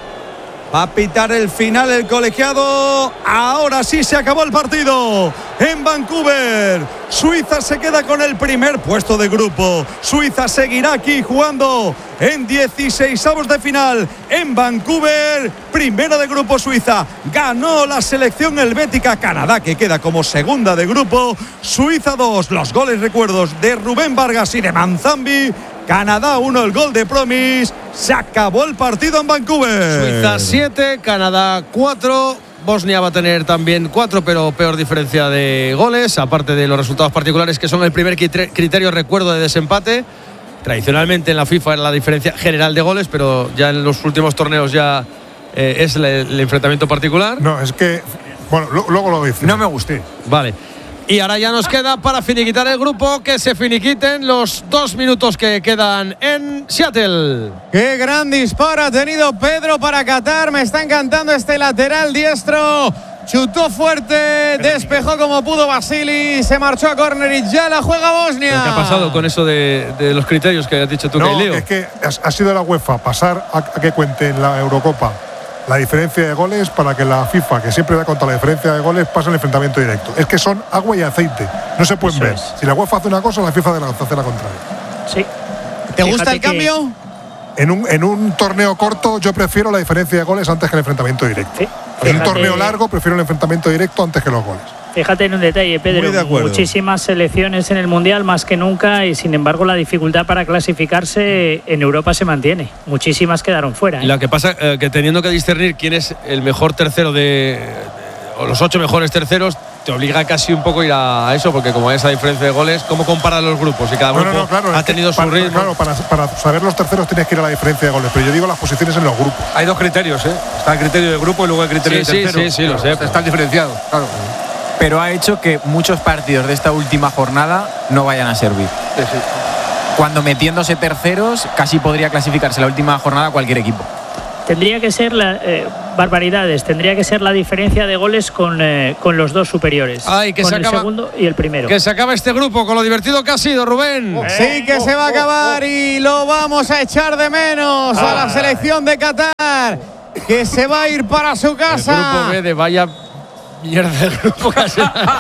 Va a pitar el final el colegiado. Ahora sí se acabó el partido en Vancouver. Suiza se queda con el primer puesto de grupo. Suiza seguirá aquí jugando en dieciseisavos de final en Vancouver. Primera de grupo Suiza. Ganó la selección helvética. Canadá, que queda como segunda de grupo. Suiza dos. Los goles, recuerdos, de Rubén Vargas y de Manzambi. Canadá uno, el gol de Promis. Se acabó el partido en Vancouver. Suiza siete, Canadá cuatro. Bosnia va a tener también cuatro, pero peor diferencia de goles, aparte de los resultados particulares que son el primer criterio, recuerdo, de desempate. Tradicionalmente en la FIFA era la diferencia general de goles, pero ya en los últimos torneos ya eh, es el, el enfrentamiento particular. No, es que, bueno, lo, luego lo dice. No me gusta. Vale. Y ahora ya nos queda para finiquitar el grupo, que se finiquiten los dos minutos que quedan en Seattle. Qué gran disparo ha tenido Pedro para Qatar. Me está encantando este lateral diestro. Chutó fuerte, despejó como pudo Vasili, se marchó a córner y ya la juega Bosnia. ¿Qué ha pasado con eso de, de los criterios que has dicho tú, No, que Leo? es que ha sido la UEFA pasar a, a que cuente en la Eurocopa la diferencia de goles para que la FIFA, que siempre da contra la diferencia de goles, pase el enfrentamiento directo. Es que son agua y aceite, no se pueden Eso ver. es. Si la UEFA hace una cosa, la FIFA hace la, hace la contraria. Sí. ¿Te gusta Fíjate el que- cambio? En un, en un torneo corto yo prefiero la diferencia de goles antes que el enfrentamiento directo. Sí. En un Fíjate- torneo largo prefiero el enfrentamiento directo antes que los goles. Fíjate en un detalle, Muy de Pedro. acuerdo. Muchísimas selecciones en el Mundial, más que nunca, y sin embargo la dificultad para clasificarse en Europa se mantiene. Muchísimas quedaron fuera. ¿eh? Lo que pasa eh, que teniendo que discernir quién es el mejor tercero de, o los ocho mejores terceros, te obliga casi un poco a ir a eso, porque como hay esa diferencia de goles, ¿cómo comparar los grupos? Y cada grupo no, no, claro, ha tenido su para, ritmo. Claro, para, para saber los terceros tienes que ir a la diferencia de goles, pero yo digo las posiciones en los grupos. Hay dos criterios, ¿eh? Está el criterio de grupo y luego el criterio sí, de tercero. Sí, sí, sí, lo sé. Están diferenciados, claro. Pero ha hecho que muchos partidos de esta última jornada no vayan a servir. Sí, sí. Cuando metiéndose terceros, casi podría clasificarse la última jornada cualquier equipo. Tendría que ser la, eh, barbaridades, tendría que ser la diferencia de goles con, eh, con los dos superiores. Ay, que con se el acaba, segundo y el primero. Que se acaba este grupo con lo divertido que ha sido, Rubén. Oh, sí, que oh, se va a acabar oh, oh. y lo vamos a echar de menos ah. a la selección de Qatar, que se va a ir para su casa. El grupo B de vaya mierda de grupo casi.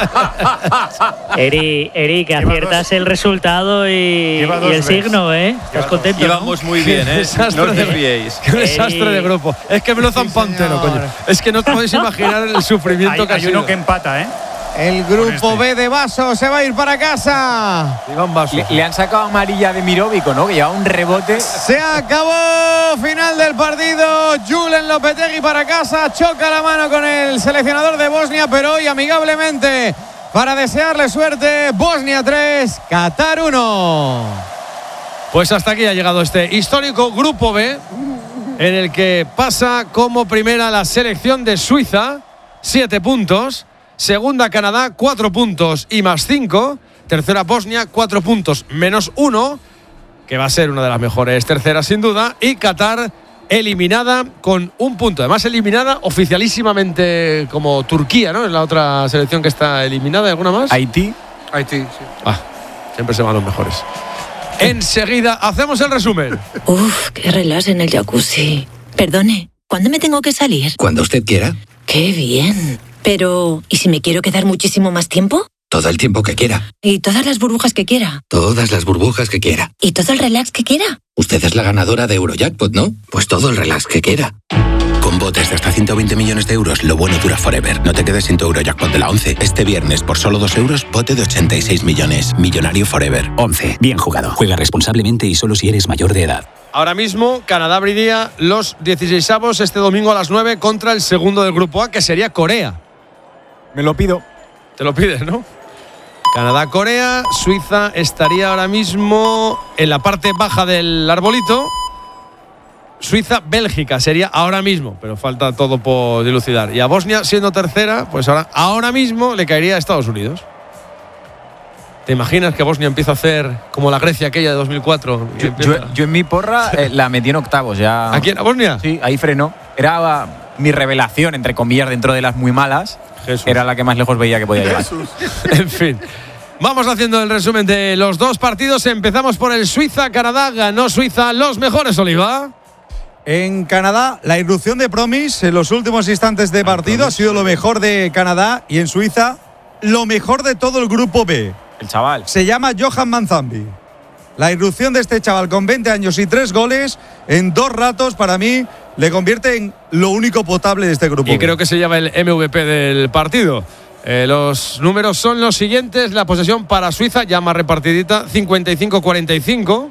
Eri, Eri, que aciertas el resultado y, y el signo, ¿eh? ¿Estás contento? Íbamos muy bien, ¿eh? No os desviéis. Qué desastre de grupo. Es que me lo zampa entero, coño. Es que no os podéis imaginar el sufrimiento hay, que ha sido. sido. Hay uno que empata, ¿eh? El grupo este. B de Vaso se va a ir para casa. Iván Vaso. Le, le han sacado amarilla de Mirovico, ¿no? Que lleva un rebote. Se acabó. Final del partido. Julen Lopetegui para casa. Choca la mano con el seleccionador de Bosnia, pero hoy amigablemente para desearle suerte. Bosnia tres, Qatar uno. Pues hasta aquí ha llegado este histórico grupo B, en el que pasa como primera la selección de Suiza, siete puntos. Segunda Canadá, cuatro puntos y más cinco. Tercera Bosnia, cuatro puntos menos uno, que va a ser una de las mejores terceras sin duda. Y Qatar eliminada con un punto. Además eliminada oficialísimamente como Turquía, ¿no? Es la otra selección que está eliminada. ¿Alguna más? Haití. Haití, sí. Ah, siempre se van los mejores. Enseguida hacemos el resumen. Uf, qué relax en el jacuzzi. Perdone, ¿cuándo me tengo que salir? Cuando usted quiera. Qué bien. Pero, ¿y si me quiero quedar muchísimo más tiempo? Todo el tiempo que quiera. ¿Y todas las burbujas que quiera? Todas las burbujas que quiera. ¿Y todo el relax que quiera? Usted es la ganadora de Eurojackpot, ¿no? Pues todo el relax que quiera. Con botes de hasta ciento veinte millones de euros, lo bueno dura forever. No te quedes sin tu Eurojackpot de la once. Este viernes, por solo dos euros, bote de ochenta y seis millones. Millonario forever. once. Bien jugado. Juega responsablemente y solo si eres mayor de edad. Ahora mismo, Canadá abriría los dieciseisavos este domingo a las nueve contra el segundo del grupo A, que sería Corea. Me lo pido. Te lo pides, ¿no? Canadá-Corea. Suiza estaría ahora mismo en la parte baja del arbolito. Suiza-Bélgica sería ahora mismo, pero falta todo por dilucidar. Y a Bosnia, siendo tercera, pues ahora, ahora mismo le caería a Estados Unidos. ¿Te imaginas que Bosnia empieza a hacer como la Grecia aquella de dos mil cuatro? Yo, yo, yo en mi porra eh, la metí en octavos ya. ¿Aquí en Bosnia? Sí, ahí frenó. Era mi revelación, entre comillas, dentro de las muy malas. Jesús. Era la que más lejos veía que podía llegar. En fin. Vamos haciendo el resumen de los dos partidos. Empezamos por el Suiza-Canadá. Ganó Suiza. Los mejores, Oliva. En Canadá, la irrupción de Promise en los últimos instantes de partido ha sido lo mejor de Canadá. Y en Suiza, lo mejor de todo el grupo B. El chaval. Se llama Johan Manzambi. La irrupción de este chaval con veinte años y tres goles en dos ratos, para mí, le convierte en lo único potable de este grupo. Y creo que se llama el M V P del partido. Eh, los números son los siguientes. La posesión para Suiza, ya más repartidita, cincuenta y cinco cuarenta y cinco.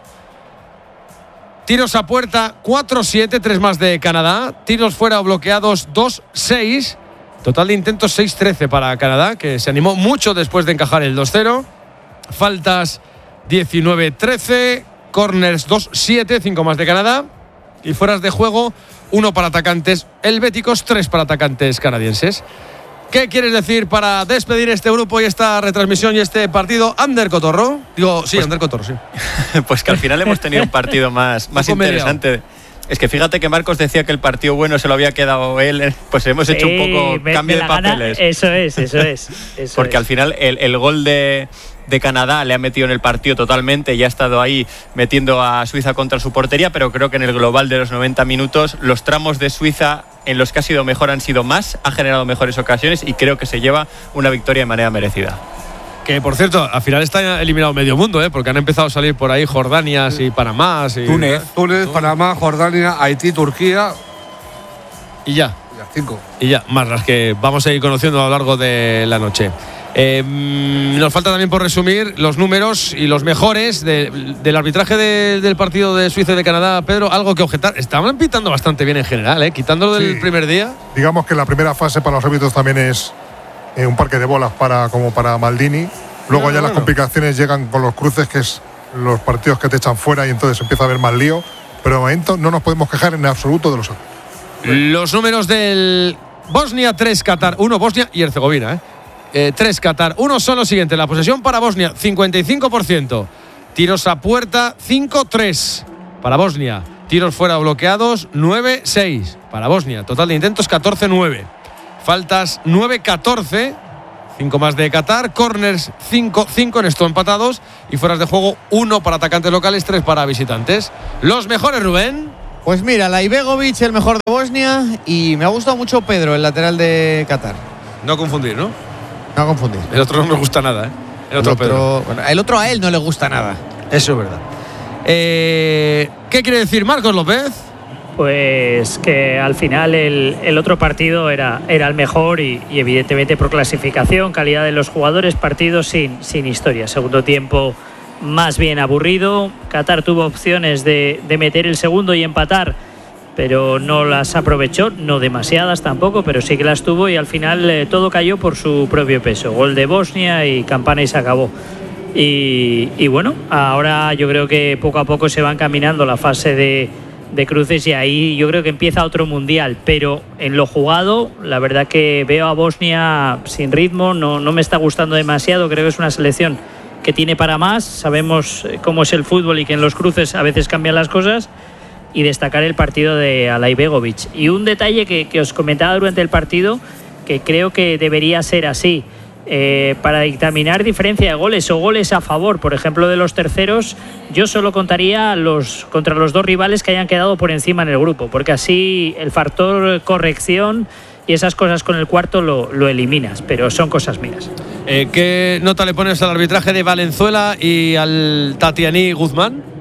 Tiros a puerta, cuatro siete, tres más de Canadá. Tiros fuera o bloqueados, dos seis. Total de intentos, seis trece para Canadá, que se animó mucho después de encajar el dos cero. Faltas, diecinueve trece. Corners, dos siete, cinco más de Canadá. Y fueras de juego, uno para atacantes helvéticos, tres para atacantes canadienses. ¿Qué quieres decir para despedir este grupo y esta retransmisión y este partido? Ander Cotorro. Digo, sí, pues, Ander Cotorro, sí. Pues que al final hemos tenido un partido más, más interesante. Es que fíjate que Marcos decía que el partido bueno se lo había quedado él. Pues hemos hecho sí, un poco me, cambio me de papeles. Gana. Eso es, eso es. Eso Porque es. al final el, el gol de, de Canadá le ha metido en el partido totalmente y ha estado ahí metiendo a Suiza contra su portería, pero creo que en el global de los noventa minutos los tramos de Suiza en los que ha sido mejor han sido más, ha generado mejores ocasiones y creo que se lleva una victoria de manera merecida. Que, por cierto, al final está eliminado medio mundo, ¿eh? Porque han empezado a salir por ahí Jordania y Panamá. Y Túnez, Túnez, Panamá, Jordania, Haití, Turquía. Y ya. ya. Cinco. Y ya, más las que vamos a ir conociendo a lo largo de la noche. Eh, nos falta también por resumir los números y los mejores de, del arbitraje de, del partido de Suiza y de Canadá. Pedro, algo que objetar. Estaban pitando bastante bien en general, ¿eh? Quitándolo del sí. primer día. Digamos que la primera fase para los árbitros también es eh, un parque de bolas para, como para Maldini. Luego Bueno, ya las bueno. complicaciones llegan con los cruces, que es los partidos que te echan fuera y entonces empieza a haber más lío. Pero de momento no nos podemos quejar en absoluto de los otros. Los números del Bosnia tres, Qatar uno, Bosnia y Herzegovina, ¿eh? Eh, tres, Qatar uno son los siguientes. La posesión para Bosnia, cincuenta y cinco por ciento. Tiros a puerta, cinco tres para Bosnia. Tiros fuera bloqueados, nueve seis para Bosnia. Total de intentos, catorce nueve. Faltas, nueve catorce. cinco más de Qatar. Corners, cinco cinco en esto empatados. Y fueras de juego, uno para atacantes locales, tres para visitantes. Los mejores, Rubén. Pues mira, Laibegovic, el mejor de Bosnia, y me ha gustado mucho Pedro, el lateral de Qatar. No confundir, ¿no? No confundir. El otro no me gusta nada, ¿eh? El otro, el otro, Pedro. bueno, el otro a él no le gusta nada. Eso es verdad. Eh, ¿Qué quiere decir Marcos López? Pues que al final el, el otro partido era, era el mejor y, y evidentemente por clasificación, calidad de los jugadores, partido sin, sin historia. Segundo tiempo más bien aburrido. Qatar tuvo opciones de, de meter el segundo y empatar, pero no las aprovechó, no demasiadas tampoco, pero sí que las tuvo y al final eh, todo cayó por su propio peso. Gol de Bosnia y campana y se acabó. Y, y bueno, ahora yo creo que poco a poco se va encaminando la fase de, de cruces y ahí yo creo que empieza otro mundial, pero en lo jugado la verdad que veo a Bosnia sin ritmo, no, no me está gustando demasiado, creo que es una selección que tiene para más, sabemos cómo es el fútbol y que en los cruces a veces cambian las cosas. Y destacar el partido de Alaibegovic. Y un detalle que, que os comentaba durante el partido, que creo que debería ser así. Eh, para dictaminar diferencia de goles o goles a favor, por ejemplo, de los terceros, yo solo contaría los contra los dos rivales que hayan quedado por encima en el grupo, porque así el factor corrección y esas cosas con el cuarto lo, lo eliminas, pero son cosas mías. Eh, ¿Qué nota le pones al arbitraje de Valenzuela y al Tatiani Guzmán?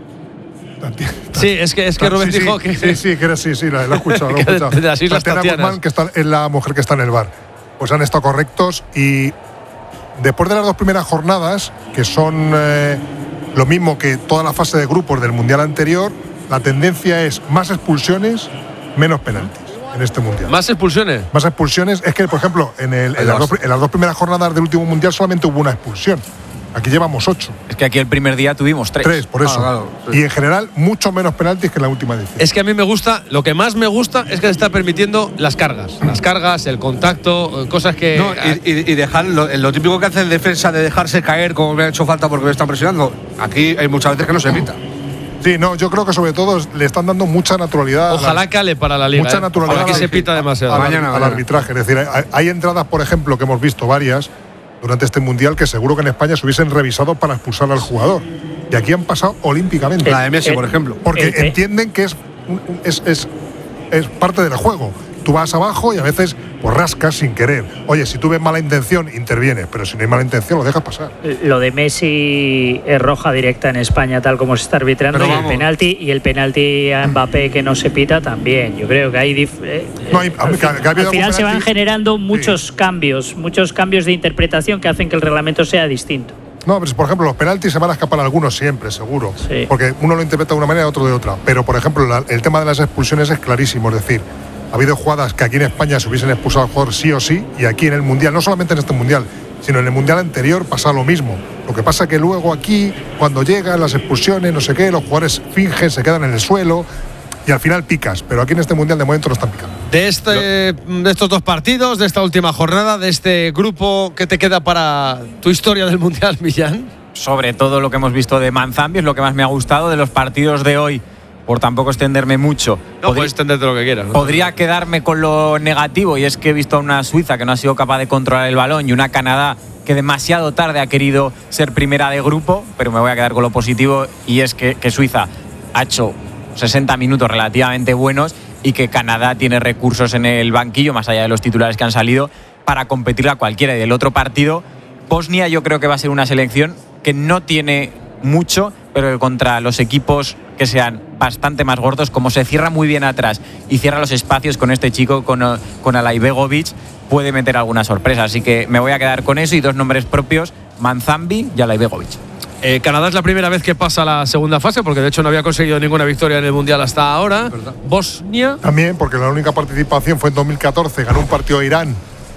Sí, es que, es que Rubén sí, dijo sí, que… Sí, sí, que era, sí, sí, la, la he escuchado. La he Que de- escuchado. de las Islas Tatiana Tatianas. Guzmán, que está, es la mujer que está en el bar. Pues han estado correctos y después de las dos primeras jornadas, que son eh, lo mismo que toda la fase de grupos del Mundial anterior, la tendencia es más expulsiones, menos penaltis en este Mundial. ¿Más expulsiones? Más expulsiones. Es que, por ejemplo, en, el, en, las, dos, en las dos primeras jornadas del último Mundial solamente hubo una expulsión. Aquí llevamos ocho. Es que aquí el primer día tuvimos tres. Tres, por eso. Ah, claro, sí. Y en general, mucho menos penaltis que en la última edición. Es que a mí me gusta, lo que más me gusta es que se está permitiendo las cargas. Las cargas, el contacto, cosas que… No, y, y- y dejar lo, lo típico que hace el defensa de dejarse caer como me ha hecho falta porque me están presionando. Aquí hay muchas veces que no se evita. Sí, no, yo creo que sobre todo le están dando mucha naturalidad. Ojalá cale para la liga. Mucha ¿eh? naturalidad. Ojalá que se pita demasiado. Al, Mañana, al mañana. arbitraje. Es decir, hay, hay entradas, por ejemplo, que hemos visto varias durante este Mundial que seguro que en España se hubiesen revisado para expulsar al jugador. Y aquí han pasado olímpicamente. La de Messi, por ejemplo. Porque el- entienden que es, un- un- es, es, es parte del juego. Tú vas abajo y a veces pues rascas sin querer. Oye, si tú ves mala intención, intervienes, pero si no hay mala intención, lo dejas pasar. Lo de Messi es roja directa en España, tal como se está arbitrando, Pero y el vamos. penalti y el penalti a Mbappé que no se pita también. Yo creo que hay, dif- eh, No, hay- al, que- que ha habido al algún final se van penalti. generando muchos cambios, muchos cambios de interpretación que hacen que el reglamento sea distinto. No, pero por ejemplo, los penaltis se van a escapar algunos siempre, seguro. Sí. Porque uno lo interpreta de una manera y otro de otra. Pero, por ejemplo, la- el tema de las expulsiones es clarísimo. Es decir, ha habido jugadas que aquí en España se hubiesen expulsado al jugador sí o sí, y aquí en el Mundial, no solamente en este Mundial, sino en el Mundial anterior pasa lo mismo. Lo que pasa que luego aquí, cuando llegan las expulsiones, no sé qué, los jugadores fingen, se quedan en el suelo y al final picas. Pero aquí en este Mundial de momento no están picando. De, este, de estos dos partidos, de esta última jornada, de este grupo, ¿qué te queda para tu historia del Mundial, Millán? Sobre todo lo que hemos visto de Manzambi es lo que más me ha gustado de los partidos de hoy, por tampoco extenderme mucho. No, Podrí- puedes extenderte lo que quieras. ¿no? Podría quedarme con lo negativo, y es que he visto a una Suiza que no ha sido capaz de controlar el balón y una Canadá que demasiado tarde ha querido ser primera de grupo, pero me voy a quedar con lo positivo, y es que, que Suiza ha hecho sesenta minutos relativamente buenos y que Canadá tiene recursos en el banquillo, más allá de los titulares que han salido, para competir a cualquiera. Y del otro partido, Bosnia, yo creo que va a ser una selección que no tiene mucho, pero que contra los equipos que sean bastante más gordos, como se cierra muy bien atrás y cierra los espacios con este chico, con, con Alaibegovic, puede meter alguna sorpresa. Así que me voy a quedar con eso y dos nombres propios, Manzambi y Alaibegovic. Eh, Canadá es la primera vez que pasa a la segunda fase, porque de hecho no había conseguido ninguna victoria en el Mundial hasta ahora. Bosnia. También, porque la única participación fue en dos mil catorce, ganó un partido a Irán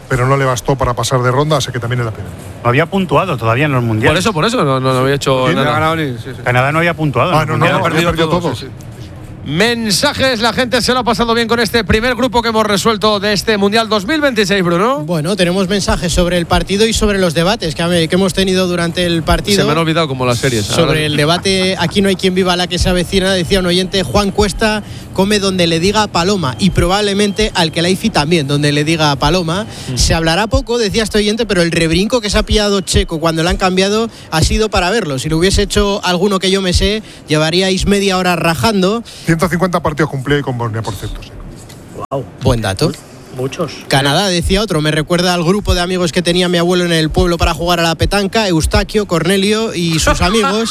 pero no le bastó para pasar de ronda, así que también es la primera. No había puntuado todavía en los mundiales. Por eso, por eso no, no, no había hecho Sí, no nada. ha ganado ni- sí, sí. Canadá no había puntuado. en Ah, los no, no, mundiales. no, había perdido todo. Sí, sí. Mensajes, la gente se lo ha pasado bien con este primer grupo que hemos resuelto de este Mundial dos mil veintiséis, Bruno. Bueno, tenemos mensajes sobre el partido y sobre los debates que, que hemos tenido durante el partido. Se me han olvidado como las series. Sobre Ahora- el debate, aquí no hay quien viva la que se avecina, decía un oyente, Juan Cuesta come donde le diga Paloma, y probablemente al que Laifi también, donde le diga Paloma. Mm. Se hablará poco, decía este oyente, pero el rebrinco que se ha pillado Checo cuando le han cambiado ha sido para verlo. Si lo hubiese hecho alguno que yo me sé, llevaríais media hora rajando. ciento cincuenta partidos cumplió y con Bosnia, por cierto. Sí. Wow. Buen dato. Muchos. Canadá, decía otro, me recuerda al grupo de amigos que tenía mi abuelo en el pueblo para jugar a la petanca, Eustaquio, Cornelio y sus amigos.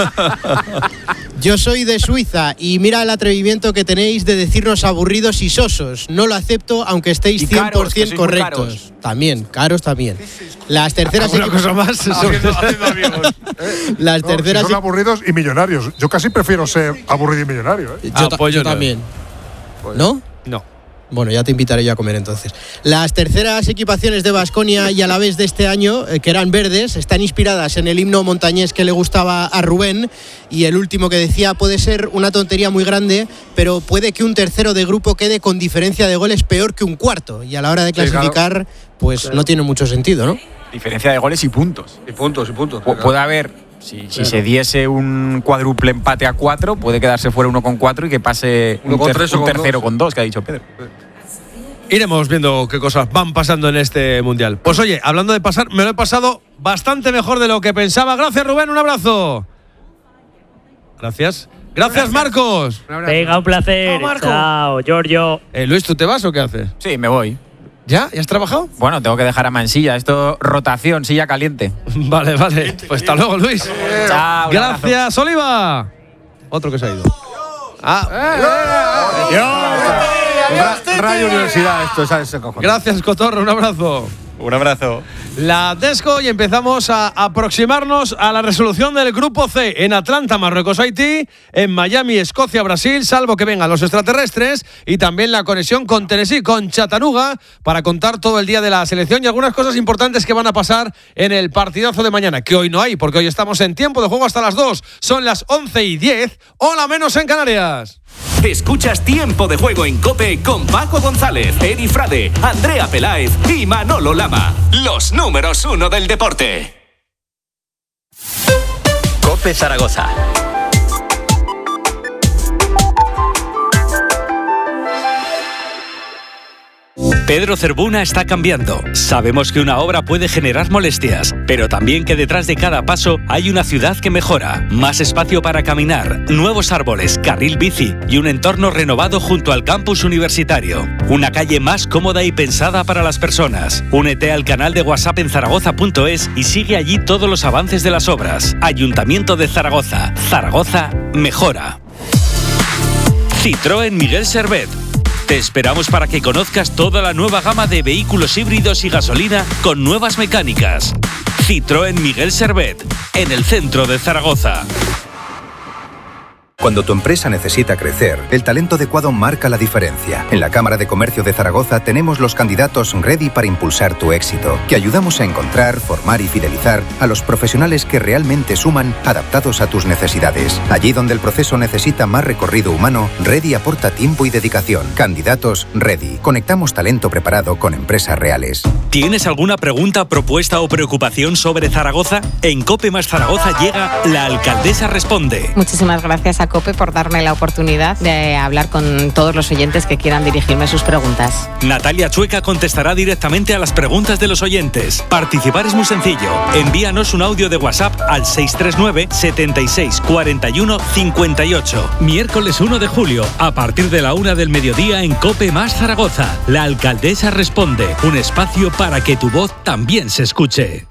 Yo soy de Suiza y mira el atrevimiento que tenéis de decirnos aburridos y sosos. No lo acepto aunque estéis Y cien por ciento caros, que sois muy correctos. caros. También, caros también. Las terceras ¿Alguna equipos- cosa más? Haciendo- haciendo amigos. Las No, terceras si son equi- aburridos y millonarios. Yo casi prefiero ser aburrido y millonario. ¿eh? Yo, Ah, ta- pues yo yo no. también. ¿No? No. Bueno, ya te invitaré yo a comer entonces. Las terceras equipaciones de Baskonia y Alavés de este año, eh, que eran verdes, están inspiradas en el himno montañés que le gustaba a Rubén, y el último que decía puede ser una tontería muy grande, pero puede que un tercero de grupo quede con diferencia de goles peor que un cuarto, y a la hora de Sí, claro. clasificar, pues Claro. no tiene mucho sentido, ¿no? Diferencia de goles y puntos. Y puntos, y puntos. Pu- puede haber, si, si se diese un cuádruple empate a cuatro, puede quedarse fuera uno con cuatro y que pase Uno un, con ter- tres o un con tercero dos. con dos, que ha dicho Pedro. Iremos viendo qué cosas van pasando en este Mundial. Pues oye, hablando de pasar, me lo he pasado bastante mejor de lo que pensaba. Gracias, Rubén, un abrazo. Gracias. Gracias, Marcos. Venga, un placer. Chao, Marco. Chao, Giorgio. Eh, Luis, ¿tú te vas o qué haces? Sí, me voy. ¿Ya? ¿Ya has trabajado? Bueno, tengo que dejar a Mansilla. Esto, rotación, silla caliente. Vale, vale. Pues hasta luego, Luis. Chao. un abrazo. Gracias, Oliva. Otro que se ha ido. Ah, Ra- Radio Universidad, esto es ese cojón. gracias, Cotorro. Un abrazo. Un abrazo. La Desco y empezamos a aproximarnos a la resolución del Grupo C. En Atlanta, Marruecos, Haití. En Miami, Escocia, Brasil, salvo que vengan los extraterrestres. Y también la conexión con Tennessee, con Chattanooga, para contar todo el día de la selección y algunas cosas importantes que van a pasar en el partidazo de mañana, que hoy no hay, porque hoy estamos en tiempo de juego hasta las dos. Son las once y diez, hora menos en Canarias. Escuchas Tiempo de Juego en COPE con Paco González, Eri Frade, Andrea Peláez y Manolo Lama. Los números uno del deporte. COPE Zaragoza. Pedro Cervuna está cambiando. Sabemos que una obra puede generar molestias, pero también que detrás de cada paso hay una ciudad que mejora. Más espacio para caminar, nuevos árboles, carril bici y un entorno renovado junto al campus universitario. Una calle más cómoda y pensada para las personas. Únete al canal de WhatsApp en zaragoza punto es y sigue allí todos los avances de las obras. Ayuntamiento de Zaragoza. Zaragoza mejora. Citroën Miguel Servet. Te esperamos para que conozcas toda la nueva gama de vehículos híbridos y gasolina con nuevas mecánicas. Citroën Miguel Servet, en el centro de Zaragoza. Cuando tu empresa necesita crecer, el talento adecuado marca la diferencia. En la Cámara de Comercio de Zaragoza tenemos los candidatos ready para impulsar tu éxito, que ayudamos a encontrar, formar y fidelizar a los profesionales que realmente suman, adaptados a tus necesidades. Allí donde el proceso necesita más recorrido humano, Ready aporta tiempo y dedicación. Candidatos Ready. Conectamos talento preparado con empresas reales. ¿Tienes alguna pregunta, propuesta o preocupación sobre Zaragoza? En COPE más Zaragoza llega La Alcaldesa Responde. Muchísimas gracias a COPE por darme la oportunidad de hablar con todos los oyentes que quieran dirigirme sus preguntas. Natalia Chueca contestará directamente a las preguntas de los oyentes. Participar es muy sencillo. Envíanos un audio de WhatsApp al seis tres nueve, setenta y seis, cuarenta y uno, cincuenta y ocho. Miércoles uno de julio, a partir de la una del mediodía en COPE más Zaragoza. La Alcaldesa Responde, un espacio para que tu voz también se escuche.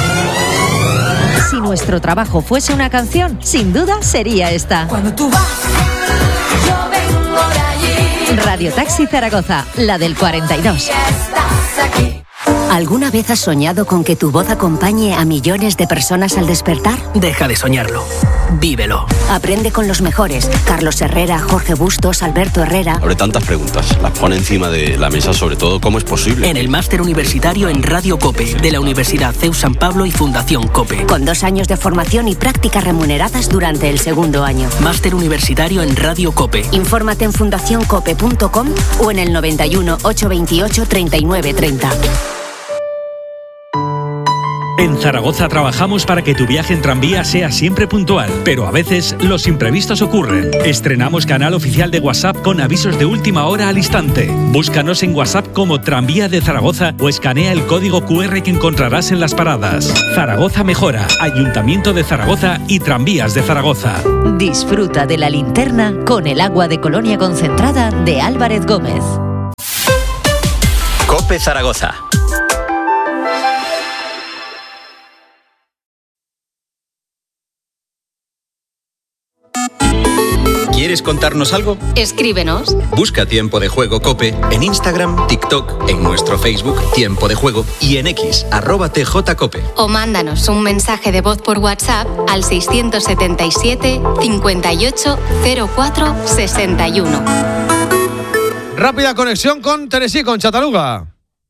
Si nuestro trabajo fuese una canción, sin duda sería esta. Cuando tú vas, yo vengo de allí. Radio Taxi Zaragoza, la del cuarenta y dos. Estás aquí. ¿Alguna vez has soñado con que tu voz acompañe a millones de personas al despertar? Deja de soñarlo. Vívelo. Aprende con los mejores. Carlos Herrera, Jorge Bustos, Alberto Herrera. Abre tantas preguntas. Las pone encima de la mesa, sobre todo, ¿cómo es posible? En el máster universitario en Radio COPE, de la Universidad C E U San Pablo y Fundación COPE. Con dos años de formación y prácticas remuneradas durante el segundo año. Máster universitario en Radio COPE. Infórmate en fundación cope punto com o en el noventa y uno, ochocientos veintiocho, treinta y nueve treinta. En Zaragoza trabajamos para que tu viaje en tranvía sea siempre puntual, pero a veces los imprevistos ocurren. Estrenamos canal oficial de WhatsApp con avisos de última hora al instante. Búscanos en WhatsApp como Tranvía de Zaragoza o escanea el código cu erre que encontrarás en las paradas. Zaragoza mejora, Ayuntamiento de Zaragoza y Tranvías de Zaragoza. Disfruta de la linterna con el agua de Colonia concentrada de Álvarez Gómez. COPE Zaragoza. ¿Quieres contarnos algo? Escríbenos. Busca Tiempo de Juego COPE en Instagram, TikTok, en nuestro Facebook Tiempo de Juego y en X, arroba tjcope. O mándanos un mensaje de voz por WhatsApp al seiscientos setenta y siete, cincuenta y ocho, cero cuatro, sesenta y uno. Rápida conexión con Tennessee, con Chattanooga.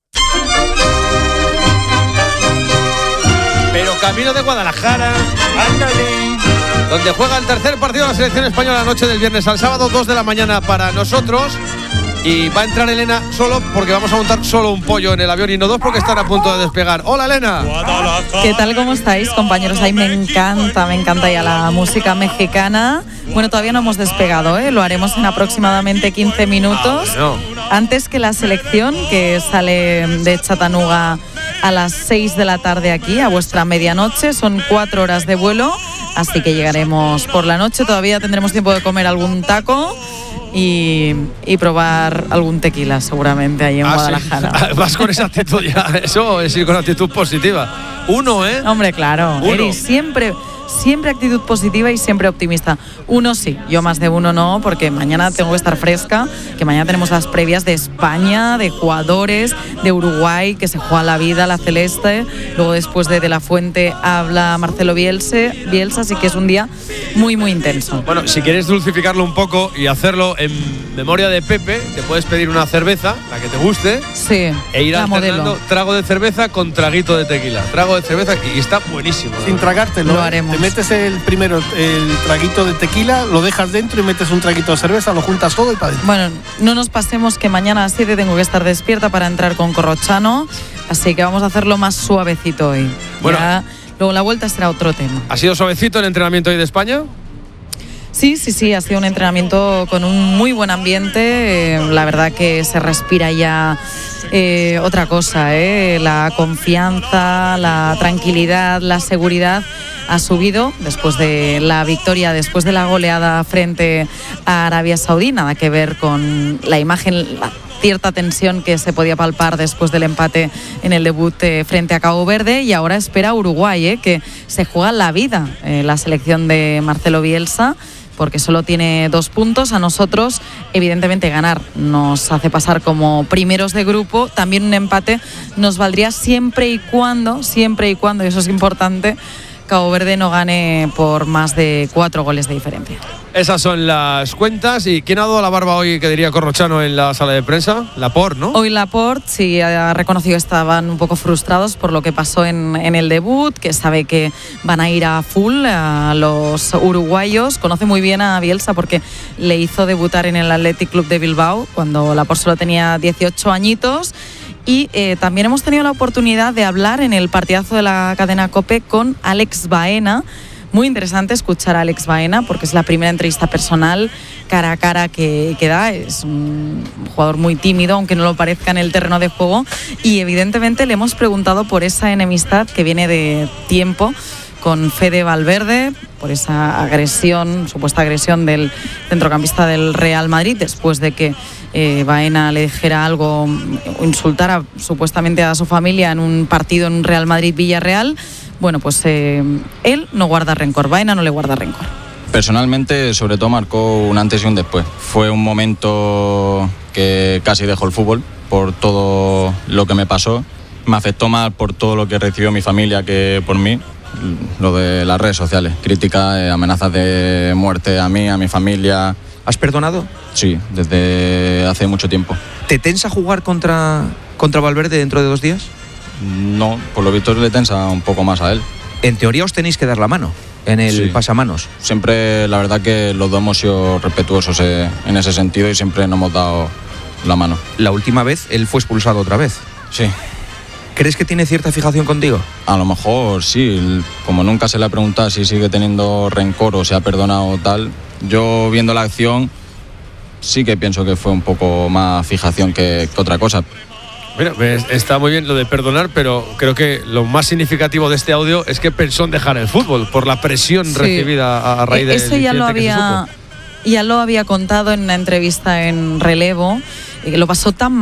Pero camino de Guadalajara. ¡Ándale! Donde juega el tercer partido de la selección española la noche del viernes al sábado, dos de la mañana para nosotros. Y va a entrar Elena solo porque vamos a montar solo un pollo en el avión y no dos porque están a punto de despegar. ¡Hola, Elena! ¿Qué tal? ¿Cómo estáis, compañeros? Ahí me encanta, me encanta ya la música mexicana. Bueno, todavía no hemos despegado, ¿eh? Lo haremos en aproximadamente quince minutos. Ah, bueno. Antes que la selección, que sale de Chattanooga a las seis de la tarde aquí, a vuestra medianoche. Son cuatro horas de vuelo, así que llegaremos por la noche. Todavía tendremos tiempo de comer algún taco y, y probar algún tequila, seguramente, ahí en ah, Guadalajara. Sí. Vas con esa actitud ya, eso es ir con actitud positiva. Uno, ¿eh? Hombre, claro. Uno. Eri, siempre... Siempre actitud positiva y siempre optimista. Uno sí, yo más de uno no, porque mañana tengo que estar fresca, que mañana tenemos las previas de España, de jugadores, de Uruguay, que se juega la vida, la celeste. Luego después de De La Fuente habla Marcelo Bielsa, Bielsa, así que es un día muy, muy intenso. Bueno, si quieres dulcificarlo un poco y hacerlo en memoria de Pepe, te puedes pedir una cerveza, la que te guste, sí, e ir alternando modelo. Trago de cerveza con traguito de tequila. Trago de cerveza y está buenísimo. Sin tragártelo. Lo haremos. Te metes el primero el traguito de tequila, lo dejas dentro y metes un traguito de cerveza, lo juntas todo y para adentro. Bueno, no nos pasemos que mañana a las siete tengo que estar despierta para entrar con Corrochano, así que vamos a hacerlo más suavecito hoy. Bueno, ya, luego la vuelta será otro tema. ¿Ha sido suavecito el entrenamiento hoy de España? Sí, sí, sí, ha sido un entrenamiento con un muy buen ambiente. Eh, la verdad que se respira ya eh, otra cosa, eh, la confianza, la tranquilidad, la seguridad ha subido después de la victoria, después de la goleada frente a Arabia Saudí. Nada que ver con la imagen, la cierta tensión que se podía palpar después del empate en el debut eh, frente a Cabo Verde, y ahora espera Uruguay, eh, que se juega la vida eh, la selección de Marcelo Bielsa, porque solo tiene dos puntos. A nosotros, evidentemente, ganar nos hace pasar como primeros de grupo. También un empate nos valdría siempre y cuando, siempre y cuando, y eso es importante, Cabo Verde no gane por más de cuatro goles de diferencia. Esas son las cuentas. ¿Y quién ha dado la barba hoy, que diría Corrochano, en la sala de prensa? Laporte, ¿no? Hoy Laporte sí ha reconocido que estaban un poco frustrados por lo que pasó en, en el debut, que sabe que van a ir a full a los uruguayos. Conoce muy bien a Bielsa porque le hizo debutar en el Athletic Club de Bilbao cuando Laporte solo tenía dieciocho añitos. Y eh, también hemos tenido la oportunidad de hablar en el partidazo de la cadena COPE con Alex Baena. Muy interesante escuchar a Alex Baena porque es la primera entrevista personal cara a cara que, que da. Es un jugador muy tímido, aunque no lo parezca en el terreno de juego. Y evidentemente le hemos preguntado por esa enemistad que viene de tiempo con Fede Valverde, por esa agresión, supuesta agresión del centrocampista del Real Madrid, después de que eh, Baena le dijera algo, insultara supuestamente a su familia en un partido en un Real Madrid-Villarreal. Bueno, pues eh, él no guarda rencor, Baena no le guarda rencor. Personalmente, sobre todo, marcó un antes y un después. Fue un momento que casi dejó el fútbol por todo lo que me pasó. me afectó más por todo lo que recibió mi familia que por mí, lo de las redes sociales, críticas, eh, amenazas de muerte a mí, a mi familia. ¿Has perdonado? Sí, desde hace mucho tiempo. ¿Te tensa jugar contra, contra Valverde dentro de dos días? No, por lo visto le tensa un poco más a él. En teoría os tenéis que dar la mano en el Sí. pasamanos. Siempre, la verdad que los dos hemos sido respetuosos eh, en ese sentido y siempre nos hemos dado la mano. La última vez él fue expulsado otra vez. Sí. ¿Crees que tiene cierta fijación contigo? A lo mejor sí, como nunca se le ha preguntado si sigue teniendo rencor o se ha perdonado o tal, yo viendo la acción sí que pienso que fue un poco más fijación que, que otra cosa. Mira, está muy bien lo de perdonar, pero creo que lo más significativo de este audio es que pensó en dejar el fútbol por la presión Sí. recibida a, a raíz de Eso ya lo había, ya lo había contado en una entrevista en Relevo, y que lo pasó tan